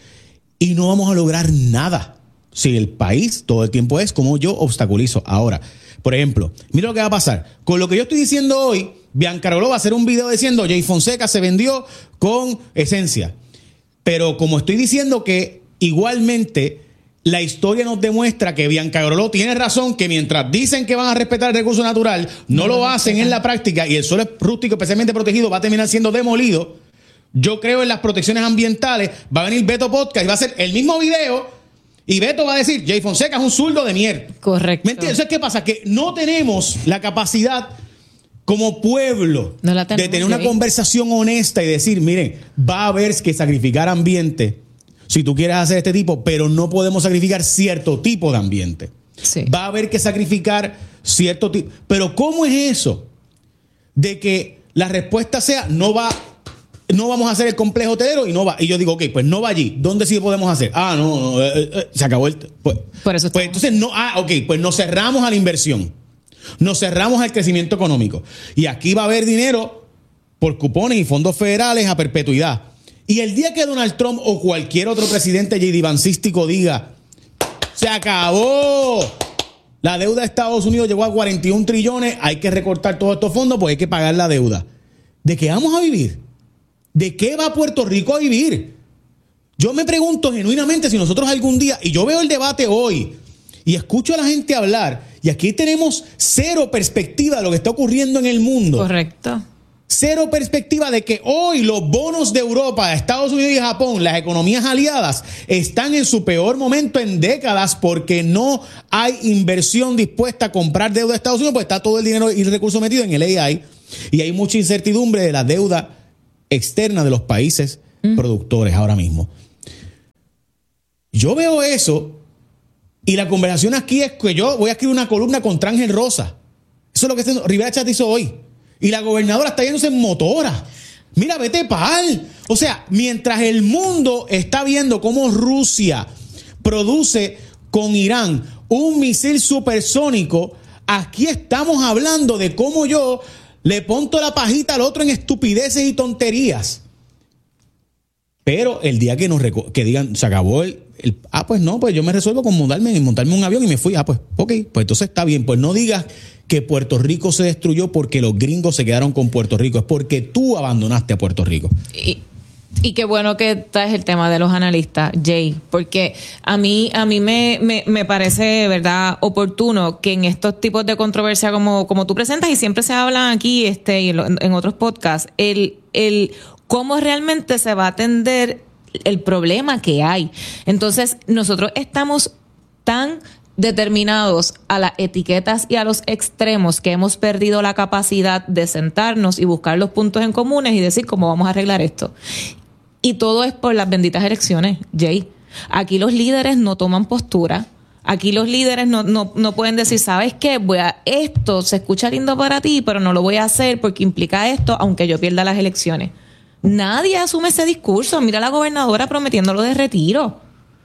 Y no vamos a lograr nada si el país todo el tiempo es cómo yo obstaculizo. Ahora, por ejemplo, mira lo que va a pasar. Con lo que yo estoy diciendo hoy, Bianca Roló va a hacer un video diciendo Jay Fonseca se vendió con esencia. Pero como estoy diciendo que igualmente la historia nos demuestra que Bianca Roló tiene razón, que mientras dicen que van a respetar el recurso natural, no, no lo hacen en la práctica y el suelo rústico especialmente protegido va a terminar siendo demolido. Yo creo en las protecciones ambientales. Va a venir Beto Podcast y va a hacer el mismo video y Beto va a decir Jay Fonseca es un zurdo de mierda. Correcto. ¿Me entiendes? Entonces, ¿qué pasa? Que no tenemos la capacidad como pueblo no la tenemos, de tener una Jay. conversación honesta y decir, miren, va a haber que sacrificar ambiente si tú quieres hacer este tipo, pero no podemos sacrificar cierto tipo de ambiente. Sí. Va a haber que sacrificar cierto tipo. Pero ¿cómo es eso? De que la respuesta sea, no va, no vamos a hacer el complejo hotelero y no va. Y yo digo, ok, pues no va allí. ¿Dónde sí podemos hacer? Ah, no, no eh, eh, se acabó el... Pues, Por eso pues entonces no, ah, ok, pues nos cerramos a la inversión. Nos cerramos al crecimiento económico. Y aquí va a haber dinero por cupones y fondos federales a perpetuidad. Y el día que Donald Trump o cualquier otro presidente J D Vancístico diga, se acabó, la deuda de Estados Unidos llegó a cuarenta y un trillones, hay que recortar todos estos fondos porque hay que pagar la deuda. ¿De qué vamos a vivir? ¿De qué va Puerto Rico a vivir? Yo me pregunto genuinamente si nosotros algún día, y yo veo el debate hoy, y escucho a la gente hablar, y aquí tenemos cero perspectiva de lo que está ocurriendo en el mundo. Correcto. Cero perspectiva de que hoy los bonos de Europa, Estados Unidos y Japón, las economías aliadas, están en su peor momento en décadas porque no hay inversión dispuesta a comprar deuda de Estados Unidos, porque está todo el dinero y el recurso metido en el A I y hay mucha incertidumbre de la deuda externa de los países mm. productores ahora mismo. Yo veo eso y la conversación aquí es que yo voy a escribir una columna contra Ángel Rosa. Eso es lo que Rivera Chat hizo hoy. Y la gobernadora está yéndose en motora. Mira, vete pa'l. O sea, mientras el mundo está viendo cómo Rusia produce con Irán un misil supersónico, aquí estamos hablando de cómo yo le pongo la pajita al otro en estupideces y tonterías. Pero el día que nos reco- que digan, se acabó el, el... Ah, pues no, pues yo me resuelvo con montarme, montarme un avión y me fui. Ah, pues, ok, pues entonces está bien. Pues no digas que Puerto Rico se destruyó porque los gringos se quedaron con Puerto Rico. Es porque tú abandonaste a Puerto Rico. Y, y qué bueno que traes el tema de los analistas, Jay, porque a mí a mí me, me, me parece, verdad, oportuno que en estos tipos de controversia como, como tú presentas, y siempre se hablan aquí este y en, en otros podcasts, el, el cómo realmente se va a atender el problema que hay. Entonces, nosotros estamos tan determinados a las etiquetas y a los extremos que hemos perdido la capacidad de sentarnos y buscar los puntos en comunes y decir cómo vamos a arreglar esto. Y todo es por las benditas elecciones, Jay. Aquí los líderes no toman postura. Aquí los líderes no, no, no pueden decir, ¿sabes qué? Voy a, esto se escucha lindo para ti, pero no lo voy a hacer porque implica esto, aunque yo pierda las elecciones. Nadie asume ese discurso. Mira a la gobernadora prometiéndolo de retiro.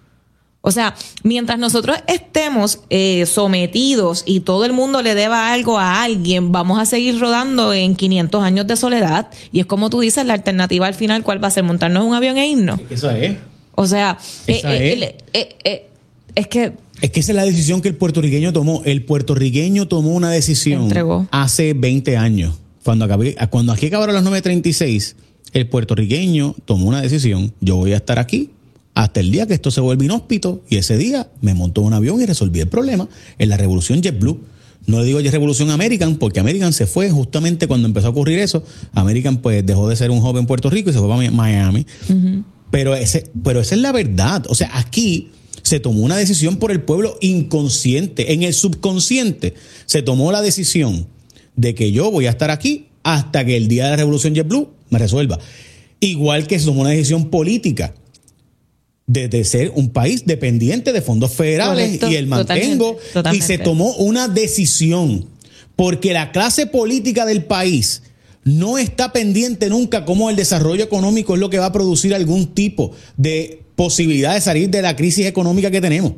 O sea, mientras nosotros estemos eh, sometidos y todo el mundo le deba algo a alguien, vamos a seguir rodando en quinientos años de soledad. Y es como tú dices, la alternativa al final, ¿cuál va a ser? ¿Montarnos un avión e irnos? Eso es. O sea, Esa eh, es. Eh, eh, eh, es que... Es que esa es la decisión que el puertorriqueño tomó. El puertorriqueño tomó una decisión Entregó. hace veinte años. Cuando, acabé, cuando aquí acabaron las nueve treinta y seis, el puertorriqueño tomó una decisión. Yo voy a estar aquí hasta el día que esto se vuelva inhóspito, y ese día me montó un avión y resolví el problema en la revolución JetBlue. No le digo ya revolución American, porque American se fue justamente cuando empezó a ocurrir eso. American pues dejó de ser un hub en Puerto Rico y se fue para Miami. Uh-huh. Pero, ese, pero esa es la verdad. O sea, aquí se tomó una decisión por el pueblo inconsciente. En el subconsciente se tomó la decisión de que yo voy a estar aquí hasta que el día de la revolución JetBlue me resuelva. Igual que se tomó una decisión política de, de ser un país dependiente de fondos federales. Correcto, y el mantengo totalmente, totalmente. Y se tomó una decisión porque la clase política del país no está pendiente nunca cómo el desarrollo económico es lo que va a producir algún tipo de posibilidad de salir de la crisis económica que tenemos.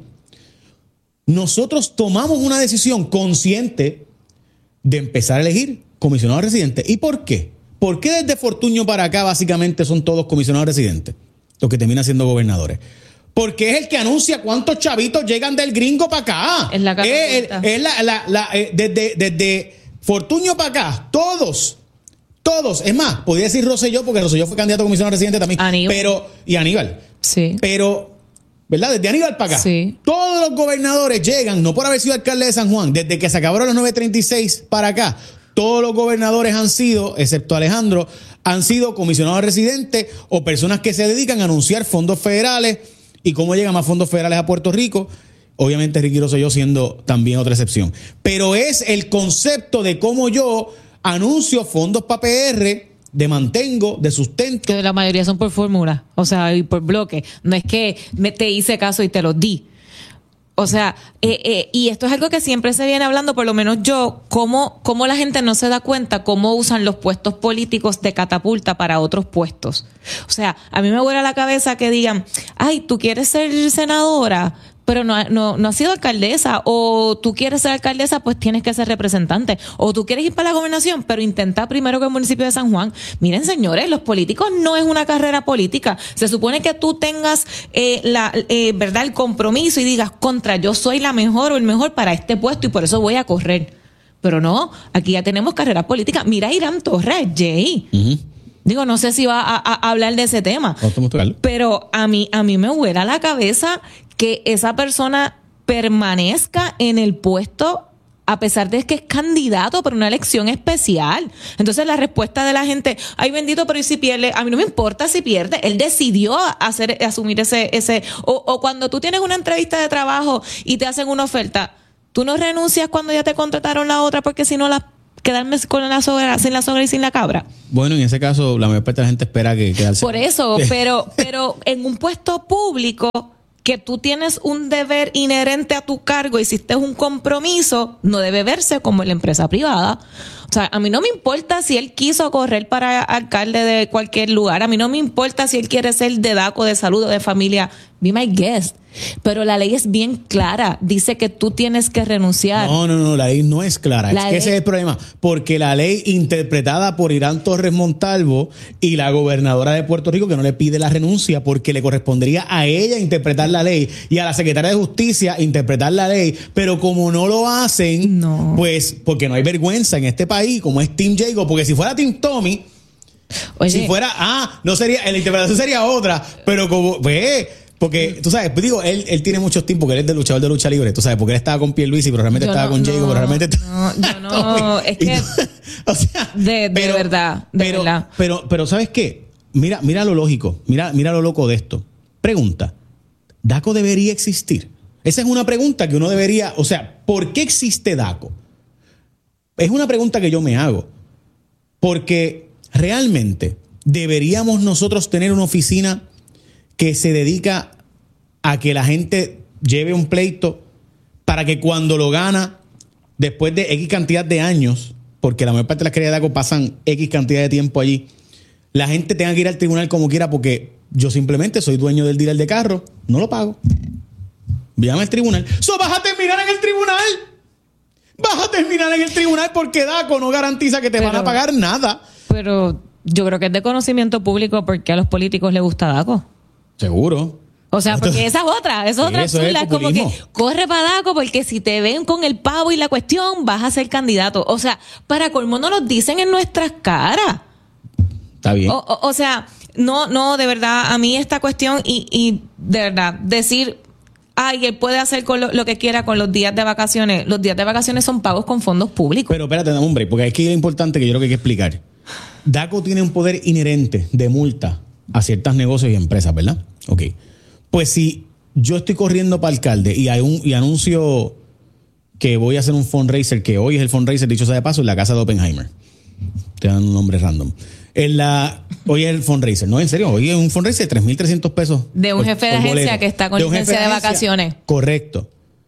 Nosotros tomamos una decisión consciente de empezar a elegir comisionados residentes. ¿Y por qué? ¿Por qué desde Fortuño para acá básicamente son todos comisionados residentes los que terminan siendo gobernadores? Porque es el que anuncia cuántos chavitos llegan del gringo para acá. Es la es, es la, la, la, eh, desde, desde Fortuño para acá, todos, todos. Es más, podría decir Rosselló, porque Rosselló fue candidato a comisionado residente también. Aníbal. Pero, y Aníbal. Sí. Pero, ¿verdad? Desde Aníbal para acá. Sí. Todos los gobernadores llegan, no por haber sido alcalde de San Juan, desde que se acabaron los nueve treinta y seis para acá. Todos los gobernadores han sido, excepto Alejandro, han sido comisionados residentes o personas que se dedican a anunciar fondos federales. ¿Y cómo llegan más fondos federales a Puerto Rico? Obviamente Ricky Rosselló siendo también otra excepción. Pero es el concepto de cómo yo anuncio fondos para P R, de mantengo, de sustento. Que la mayoría son por fórmula, o sea, y por bloque. No es que me, te hice caso y te los di. O sea, eh, eh, y esto es algo que siempre se viene hablando, por lo menos yo, cómo, cómo la gente no se da cuenta cómo usan los puestos políticos de catapulta para otros puestos. O sea, a mí me vuela la cabeza que digan, ay, tú quieres ser senadora, pero no, no, no has sido alcaldesa, o tú quieres ser alcaldesa, pues tienes que ser representante, o tú quieres ir para la gobernación, pero intenta primero que el municipio de San Juan. Miren, señores, los políticos no es una carrera política. Se supone que tú tengas eh, la eh, verdad el compromiso y digas, contra, yo soy la mejor o el mejor para este puesto y por eso voy a correr. Pero no, aquí ya tenemos carreras políticas. Mira a Irán Torres, Jay. Uh-huh. Digo, no sé si va a, a, a hablar de ese tema. Pero a mí, a mí me vuela la cabeza que esa persona permanezca en el puesto a pesar de que es candidato para una elección especial. Entonces la respuesta de la gente, ay bendito, pero ¿y si pierde? A mí no me importa si pierde. Él decidió hacer, asumir ese, ese, o, o cuando tú tienes una entrevista de trabajo y te hacen una oferta, tú no renuncias cuando ya te contrataron la otra porque si no la quedarme con la sogra, sin la sogra y sin la cabra. Bueno, en ese caso la mayor parte de la gente espera que quedarse. Por eso, pero, pero en un puesto público que tú tienes un deber inherente a tu cargo, hiciste un compromiso, no debe verse como en la empresa privada. O sea, a mí no me importa si él quiso correr para alcalde de cualquier lugar, a mí no me importa si él quiere ser de DACO, de salud o de familia, be my guest. Pero la ley es bien clara, dice que tú tienes que renunciar. No, no, no, la ley no es clara, la es que ley... ese es el problema, porque la ley interpretada por Irán Torres Montalvo y la gobernadora de Puerto Rico que no le pide la renuncia porque le correspondería a ella interpretar la ley y a la secretaria de Justicia interpretar la ley, pero como no lo hacen, no. Pues porque no hay vergüenza en este país, como es Team Jago, porque si fuera Team Tommy, oye, si fuera, ah, no sería, la interpretación sería otra, pero como, ve, porque, tú sabes, pues digo, él, él tiene muchos tiempos, porque él es de luchador de lucha libre, tú sabes, porque él estaba con Pierluisi, pero realmente yo estaba no, con Jago, no, pero realmente estaba... No, yo no, es que... o sea, de, de pero, verdad, de pero, verdad. Pero, pero, ¿sabes qué? Mira, mira lo lógico, mira, mira lo loco de esto. Pregunta, ¿DACO debería existir? Esa es una pregunta que uno debería, o sea, ¿por qué existe DACO? Es una pregunta que yo me hago, porque realmente deberíamos nosotros tener una oficina que se dedica a que la gente lleve un pleito para que cuando lo gana, después de X cantidad de años, porque la mayor parte de las querellas de DACO pasan X cantidad de tiempo allí, la gente tenga que ir al tribunal como quiera porque yo simplemente soy dueño del dealer de carro, no lo pago. Llama al tribunal. ¡So vas a terminar en el tribunal! Vas a terminar en el tribunal porque DACO no garantiza que te pero, van a pagar nada. Pero yo creo que es de conocimiento público porque a los políticos les gusta DACO. Seguro. O sea, porque esa es otra, esa es otra Eso es, es como que corre para DACO porque si te ven con el pavo y la cuestión vas a ser candidato. O sea, para colmo no nos dicen en nuestras caras. Está bien. O, o, o sea, no, no, de verdad, a mí esta cuestión y, y de verdad, decir, ay, él puede hacer con lo, lo que quiera con los días de vacaciones. Los días de vacaciones son pagos con fondos públicos. Pero espérate, dame un break, porque aquí es importante que yo creo que hay que explicar. DACO tiene un poder inherente de multa a ciertos negocios y empresas, ¿verdad? Ok. Pues si yo estoy corriendo para alcalde y, hay un, y anuncio que voy a hacer un fundraiser, que hoy es el fundraiser, dicho sea de paso, en la casa de Oppenheimer. Te dan un nombre random. En la, hoy es el fundraiser, no, en serio, hoy es un fundraiser de tres mil trescientos pesos. De un por, jefe de agencia boleto. Que está con de licencia de, de vacaciones. Correcto.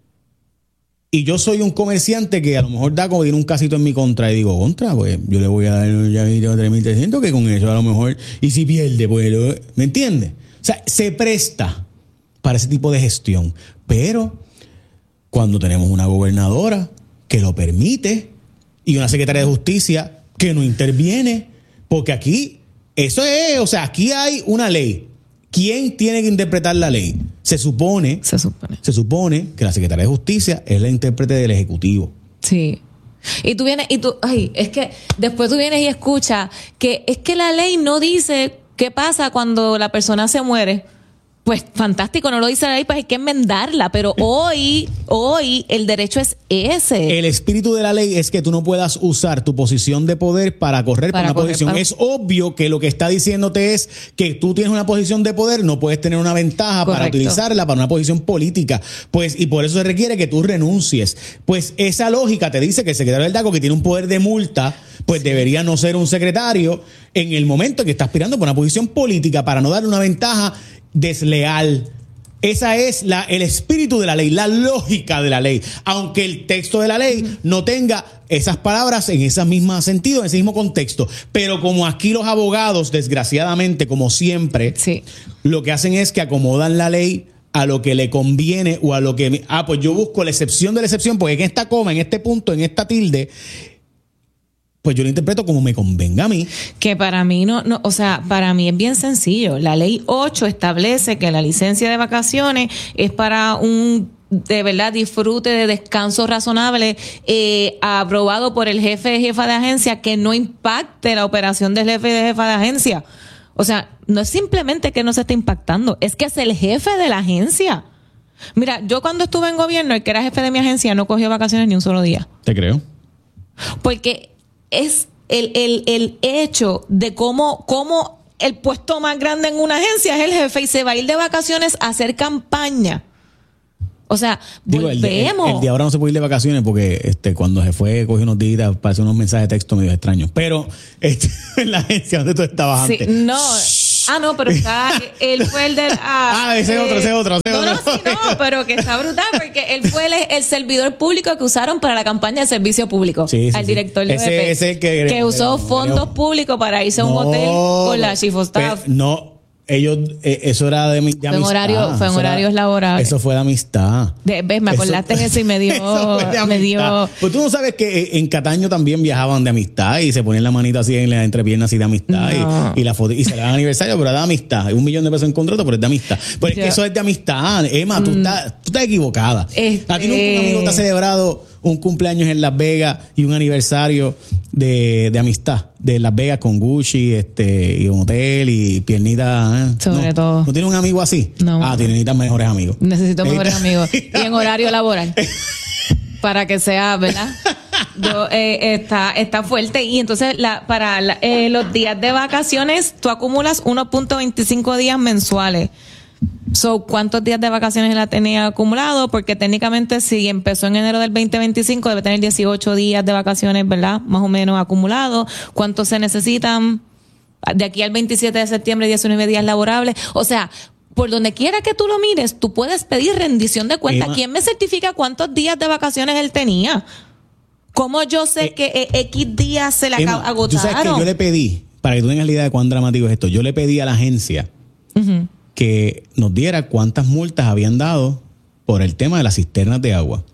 Y yo soy un comerciante que a lo mejor da como tiene un casito en mi contra y digo, contra, pues yo le voy a dar ya tres mil trescientos que con eso a lo mejor, y si pierde, pues, lo, ¿me entiendes? O sea, se presta para ese tipo de gestión. Pero cuando tenemos una gobernadora que lo permite y una secretaria de justicia que no interviene, porque aquí, eso es, o sea, aquí hay una ley. ¿Quién tiene que interpretar la ley? Se supone, se supone, se supone que la secretaria de justicia es la intérprete del ejecutivo. Sí. Y tú vienes y tú, ay, es que después tú vienes y escuchas que es que la ley no dice qué pasa cuando la persona se muere. Pues fantástico, no lo dice la ley, pues hay que enmendarla, pero hoy, hoy el derecho es ese. El espíritu de la ley es que tú no puedas usar tu posición de poder para correr para por una posición. Para... Es obvio que lo que está diciéndote es que tú tienes una posición de poder, no puedes tener una ventaja. Correcto. Para utilizarla para una posición política. Pues, y por eso se requiere que tú renuncies. Pues esa lógica te dice que el secretario del DACO, que tiene un poder de multa, pues sí, debería no ser un secretario en el momento que está aspirando por una posición política para no darle una ventaja desleal. Esa es la, el espíritu de la ley, la lógica de la ley, aunque el texto de la ley no tenga esas palabras en ese mismo sentido, en ese mismo contexto. Pero como aquí los abogados, desgraciadamente, como siempre, sí, lo que hacen es que acomodan la ley a lo que le conviene o a lo que... Ah, pues yo busco la excepción de la excepción, porque en esta coma, en este punto, en esta tilde, pues yo lo interpreto como me convenga a mí. Que para mí no, no, o sea, para mí es bien sencillo. La ley ocho establece que la licencia de vacaciones es para un de verdad disfrute de descanso razonable, eh, aprobado por el jefe y jefa de agencia, que no impacte la operación del jefe y de jefa de agencia. O sea, no es simplemente que no se esté impactando, es que es el jefe de la agencia. Mira, yo cuando estuve en gobierno, el que era jefe de mi agencia no cogió vacaciones ni un solo día. Te creo. Porque es el, el, el hecho de cómo, cómo el puesto más grande en una agencia es el jefe y se va a ir de vacaciones a hacer campaña. O sea, Digo, volvemos. El de, el, el de ahora no se puede ir de vacaciones porque este cuando se fue, cogió unos días, parece unos mensajes de texto medio extraños. Pero este, en la agencia donde tú estabas sí, antes. No. Ah, no, pero está, él fue el del... Ah, ah ese es eh, otro, ese es otro. Ese no, otro. no, sí, no, pero que está brutal porque él fue el, el servidor público que usaron para la campaña de servicio público. Sí, sí, al sí. director de ese, O V P. Ese que, que usó fondos no, públicos para irse a un no, hotel con la chief of staff. Pero, no. Ellos, eh, eso era de, de fue amistad. En horario, fue en horarios era, laborables. Eso fue de amistad. De, ¿Ves? Me acordaste eso, en eso y me dio... eso fue de me dio pues tú no sabes que en Cataño también viajaban de amistad y se ponían la manita así en la entrepierna así de amistad no. y, y la foto y se le dan aniversario, pero era de amistad. Un millón de pesos en contrato, pero es de amistad. Pero es Yo, que eso es de amistad. Emma, tú, mm, estás, tú estás equivocada. Este... A ti nunca un amigo te ha celebrado un cumpleaños en Las Vegas y un aniversario de, de amistad de Las Vegas con Gucci, este, y un hotel y piernita. ¿eh? Sobre no, todo. ¿No tiene un amigo así? No. Ah, tiene necesitas mejores amigos. Necesito mejores amigos. Y en horario laboral. Para que sea, ¿verdad? Yo, eh, está, está fuerte. Y entonces, la, para la, eh, los días de vacaciones, tú acumulas uno punto veinticinco días mensuales. So, ¿cuántos días de vacaciones él tenía acumulado? Porque técnicamente si empezó en enero del veinte veinticinco debe tener dieciocho días de vacaciones, ¿verdad? Más o menos acumulados. ¿Cuántos se necesitan? De aquí al veintisiete de septiembre, diecinueve días laborables. O sea, por donde quiera que tú lo mires, tú puedes pedir rendición de cuenta. Emma, ¿Quién me certifica cuántos días de vacaciones él tenía? ¿Cómo yo sé eh, que eh, X días se le Emma, agotaron? Tú sabes que yo le pedí, para que tú tengas la idea de cuán dramático es esto, yo le pedí a la agencia uh-huh. que nos diera cuántas multas habían dado por el tema de las cisternas de agua.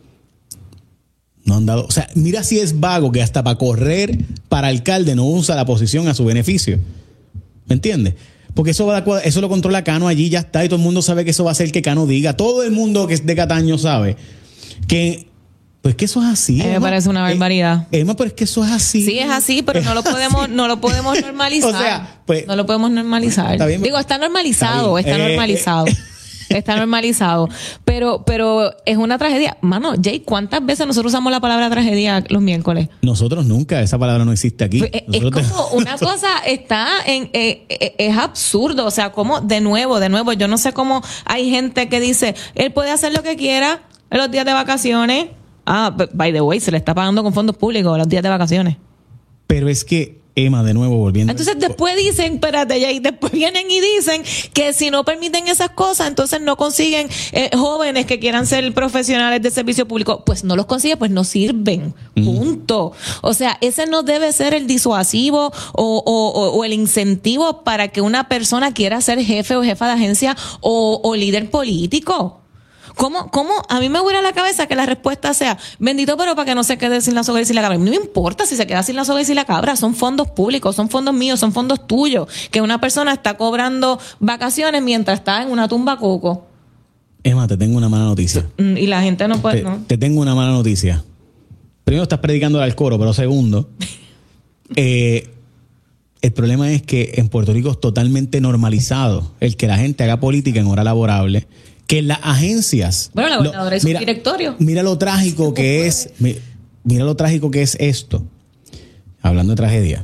No han dado, o sea, mira si es vago que hasta para correr para alcalde no usa la posición a su beneficio. ¿Me entiendes? Porque eso, va a, eso lo controla Cano allí, ya está, y todo el mundo sabe que eso va a hacer que Cano diga. Todo el mundo que es de Cataño sabe que, pues que eso es así. A mí me parece una barbaridad. Eh, Emma, pero es que eso es así. Sí, es así, pero es no lo podemos, así. no lo podemos normalizar. O sea, pues, no lo podemos normalizar. Está bien, Digo, está normalizado, está, está eh, normalizado. Eh, Está normalizado. Pero, pero es una tragedia. Mano, Jay, ¿cuántas veces nosotros usamos la palabra tragedia los miércoles? Nosotros nunca, esa palabra no existe aquí. Es, es como te... una cosa está en, eh, eh, es absurdo. O sea, como de nuevo, de nuevo, yo no sé cómo hay gente que dice, él puede hacer lo que quiera en los días de vacaciones. Ah, by the way, se le está pagando con fondos públicos los días de vacaciones. Pero es que Emma, de nuevo, volviendo. Entonces después dicen, espérate, ya, y después vienen y dicen que si no permiten esas cosas, entonces no consiguen eh, jóvenes que quieran ser profesionales de servicio público. Pues no los consiguen, pues no sirven. Mm. Punto. O sea, ese no debe ser el disuasivo o, o, o, o el incentivo para que una persona quiera ser jefe o jefa de agencia o, o líder político. ¿Cómo, ¿Cómo? A mí me hubiera la cabeza que la respuesta sea, bendito, pero para que no se quede sin la soga y sin la cabra. No me importa si se queda sin la soga y sin la cabra. Son fondos públicos, son fondos míos, son fondos tuyos. Que una persona está cobrando vacaciones mientras está en una tumba coco. Emma, te tengo una mala noticia. Y la gente no puede... Te, ¿no? te tengo una mala noticia. Primero, estás predicando al coro, pero segundo, eh, el problema es que en Puerto Rico es totalmente normalizado el que la gente haga política en hora laborable. Que las agencias... Bueno, la gobernadora es un directorio. Mira lo trágico que es... Mira lo trágico que es esto. Hablando de tragedia.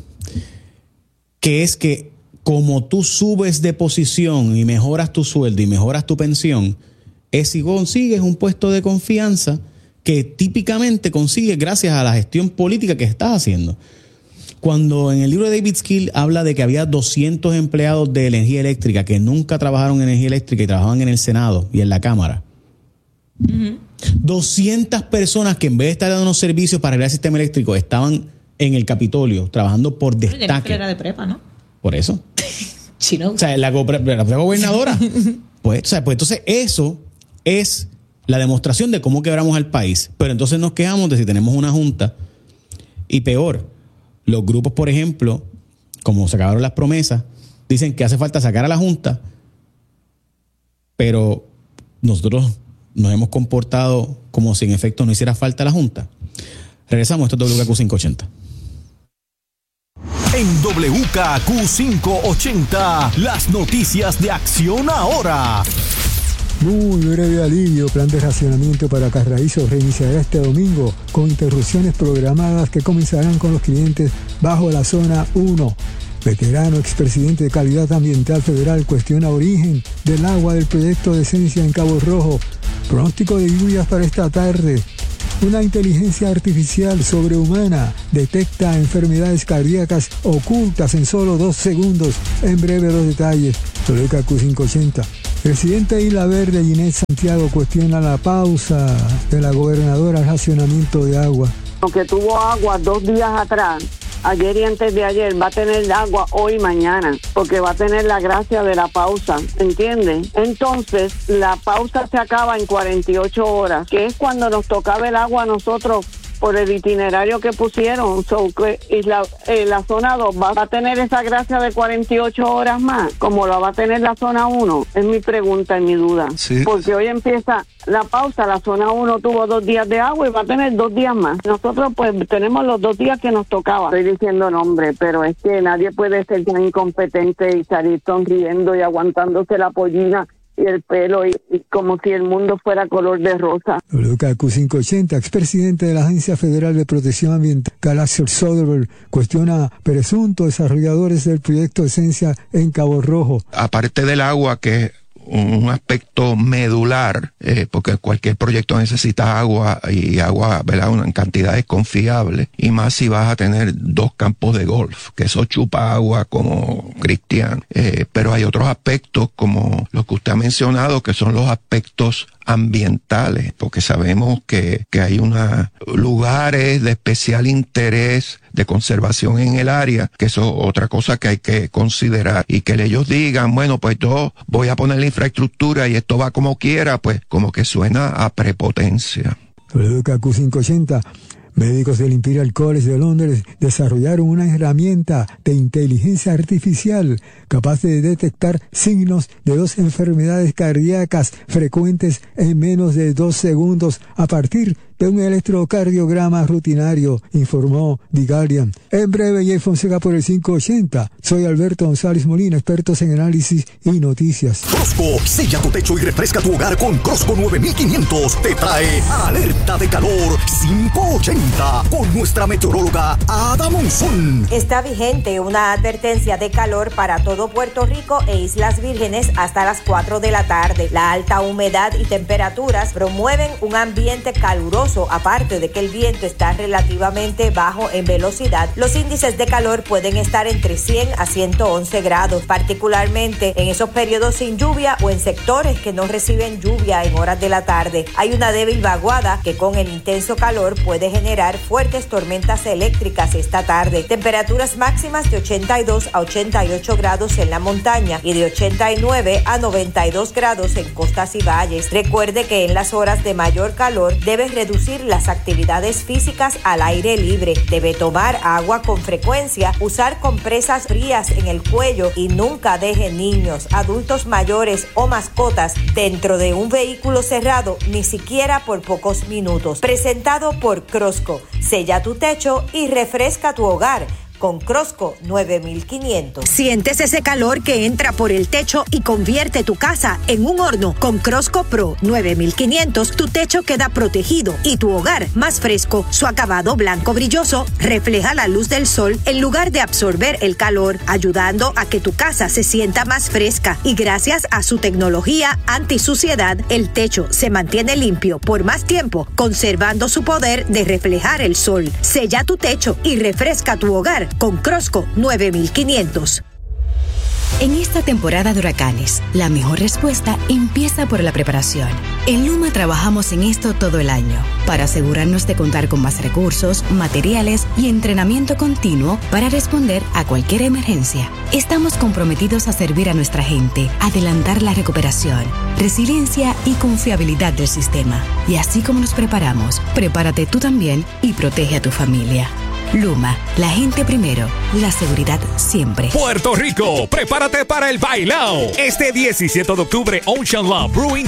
Que es que como tú subes de posición y mejoras tu sueldo y mejoras tu pensión, es si consigues un puesto de confianza que típicamente consigues gracias a la gestión política que estás haciendo. Cuando en el libro de David Skill habla de que había doscientos empleados de energía eléctrica que nunca trabajaron en energía eléctrica y trabajaban en el Senado y en la Cámara. Uh-huh. doscientas personas que en vez de estar dando unos servicios para arreglar el sistema eléctrico estaban en el Capitolio trabajando por destaque. Era de prepa, ¿no? Por eso. Chino. O sea, la, la, la gobernadora. pues, o sea, pues entonces eso es la demostración de cómo quebramos al país. Pero entonces nos quejamos de si tenemos una junta y peor. Los grupos, por ejemplo, como se acabaron las promesas, dicen que hace falta sacar a la Junta, pero nosotros nos hemos comportado como si en efecto no hiciera falta la Junta. Regresamos, esto es W K Q quinientos ochenta. En W K Q quinientos ochenta, las noticias de Acción Ahora. Muy breve alivio. Plan de racionamiento para Carraízo reiniciará este domingo con interrupciones programadas que comenzarán con los clientes bajo la zona uno. Veterano expresidente de Calidad Ambiental Federal cuestiona origen del agua del proyecto de Esencia en Cabo Rojo. Pronóstico de lluvias para esta tarde. Una inteligencia artificial sobrehumana detecta enfermedades cardíacas ocultas en solo dos segundos. En breve los detalles. W K Q quinientos ochenta. Presidente de Isla Verde, Ginette Santiago, cuestiona la pausa de la gobernadora al racionamiento de agua. Aunque tuvo agua dos días atrás, ayer y antes de ayer, va a tener agua hoy y mañana, porque va a tener la gracia de la pausa, ¿entiendes? Entonces, la pausa se acaba en cuarenta y ocho horas, que es cuando nos tocaba el agua a nosotros por el itinerario que pusieron. So, que, y la, eh, la zona dos va a tener esa gracia de cuarenta y ocho horas más, como la va a tener la zona uno, es mi pregunta y mi duda. Sí. Porque hoy empieza la pausa, la zona uno tuvo dos días de agua y va a tener dos días más. Nosotros pues tenemos los dos días que nos tocaba. Estoy diciendo nombre, pero es que nadie puede ser tan incompetente y salir sonriendo y aguantándose la pollina y el pelo y, y como si el mundo fuera color de rosa. W K Q quinientos ochenta, expresidente de la Agencia Federal de Protección Ambiental, Galaxy Soderbergh, cuestiona presuntos desarrolladores del proyecto Esencia en Cabo Rojo. Aparte del agua, que un aspecto medular, eh, porque cualquier proyecto necesita agua y agua, ¿verdad?, en cantidades confiables, y más si vas a tener dos campos de golf, que eso chupa agua como cristiano. Eh, pero hay otros aspectos como los que usted ha mencionado, que son los aspectos ambientales, porque sabemos que, que hay unos lugares de especial interés de conservación en el área, que eso es otra cosa que hay que considerar, y que ellos digan, bueno, pues yo voy a poner la infraestructura y esto va como quiera, pues como que suena a prepotencia. W K Q quinientos ochenta. Médicos del Imperial College de Londres desarrollaron una herramienta de inteligencia artificial capaz de detectar signos de dos enfermedades cardíacas frecuentes en menos de dos segundos a partir de un electrocardiograma rutinario, informó The Guardian. En breve, Jay Fonseca por el quinientos ochenta. Soy Alberto González Molina, expertos en análisis y noticias. Crosco, sella tu techo y refresca tu hogar con Crosco nueve mil quinientos. Te trae alerta de calor quinientos ochenta con nuestra meteoróloga Ada Monzón. Está vigente una advertencia de calor para todo Puerto Rico e Islas Vírgenes hasta las cuatro de la tarde. La alta humedad y temperaturas promueven un ambiente caluroso. Aparte de que el viento está relativamente bajo en velocidad, los índices de calor pueden estar entre cien a ciento once grados, particularmente en esos periodos sin lluvia o en sectores que no reciben lluvia en horas de la tarde. Hay una débil vaguada que con el intenso calor puede generar fuertes tormentas eléctricas esta tarde. Temperaturas máximas de ochenta y dos a ochenta y ocho grados en la montaña y de ochenta y nueve a noventa y dos grados en costas y valles. Recuerde que en las horas de mayor calor debe reducir las actividades físicas al aire libre. Debe tomar agua con frecuencia, usar compresas frías en el cuello y nunca deje niños, adultos mayores o mascotas dentro de un vehículo cerrado, ni siquiera por pocos minutos. Presentado por Crosco. Sella tu techo y refresca tu hogar con Crosco nueve mil quinientos. Sientes ese calor que entra por el techo y convierte tu casa en un horno. Con Crosco Pro nueve mil quinientos, tu techo queda protegido y tu hogar más fresco. Su acabado blanco brilloso refleja la luz del sol en lugar de absorber el calor, ayudando a que tu casa se sienta más fresca. Y gracias a su tecnología antisuciedad, el techo se mantiene limpio por más tiempo, conservando su poder de reflejar el sol. Sella tu techo y refresca tu hogar con Crosco nueve mil quinientos. En esta temporada de huracanes, la mejor respuesta empieza por la preparación. En Luma trabajamos en esto todo el año, para asegurarnos de contar con más recursos, materiales y entrenamiento continuo para responder a cualquier emergencia. Estamos comprometidos a servir a nuestra gente, adelantar la recuperación, resiliencia y confiabilidad del sistema. Y así como nos preparamos, prepárate tú también y protege a tu familia. Luma, la gente primero, la seguridad siempre. Puerto Rico, prepárate para el bailao. Este diecisiete de octubre, Ocean Love Brewing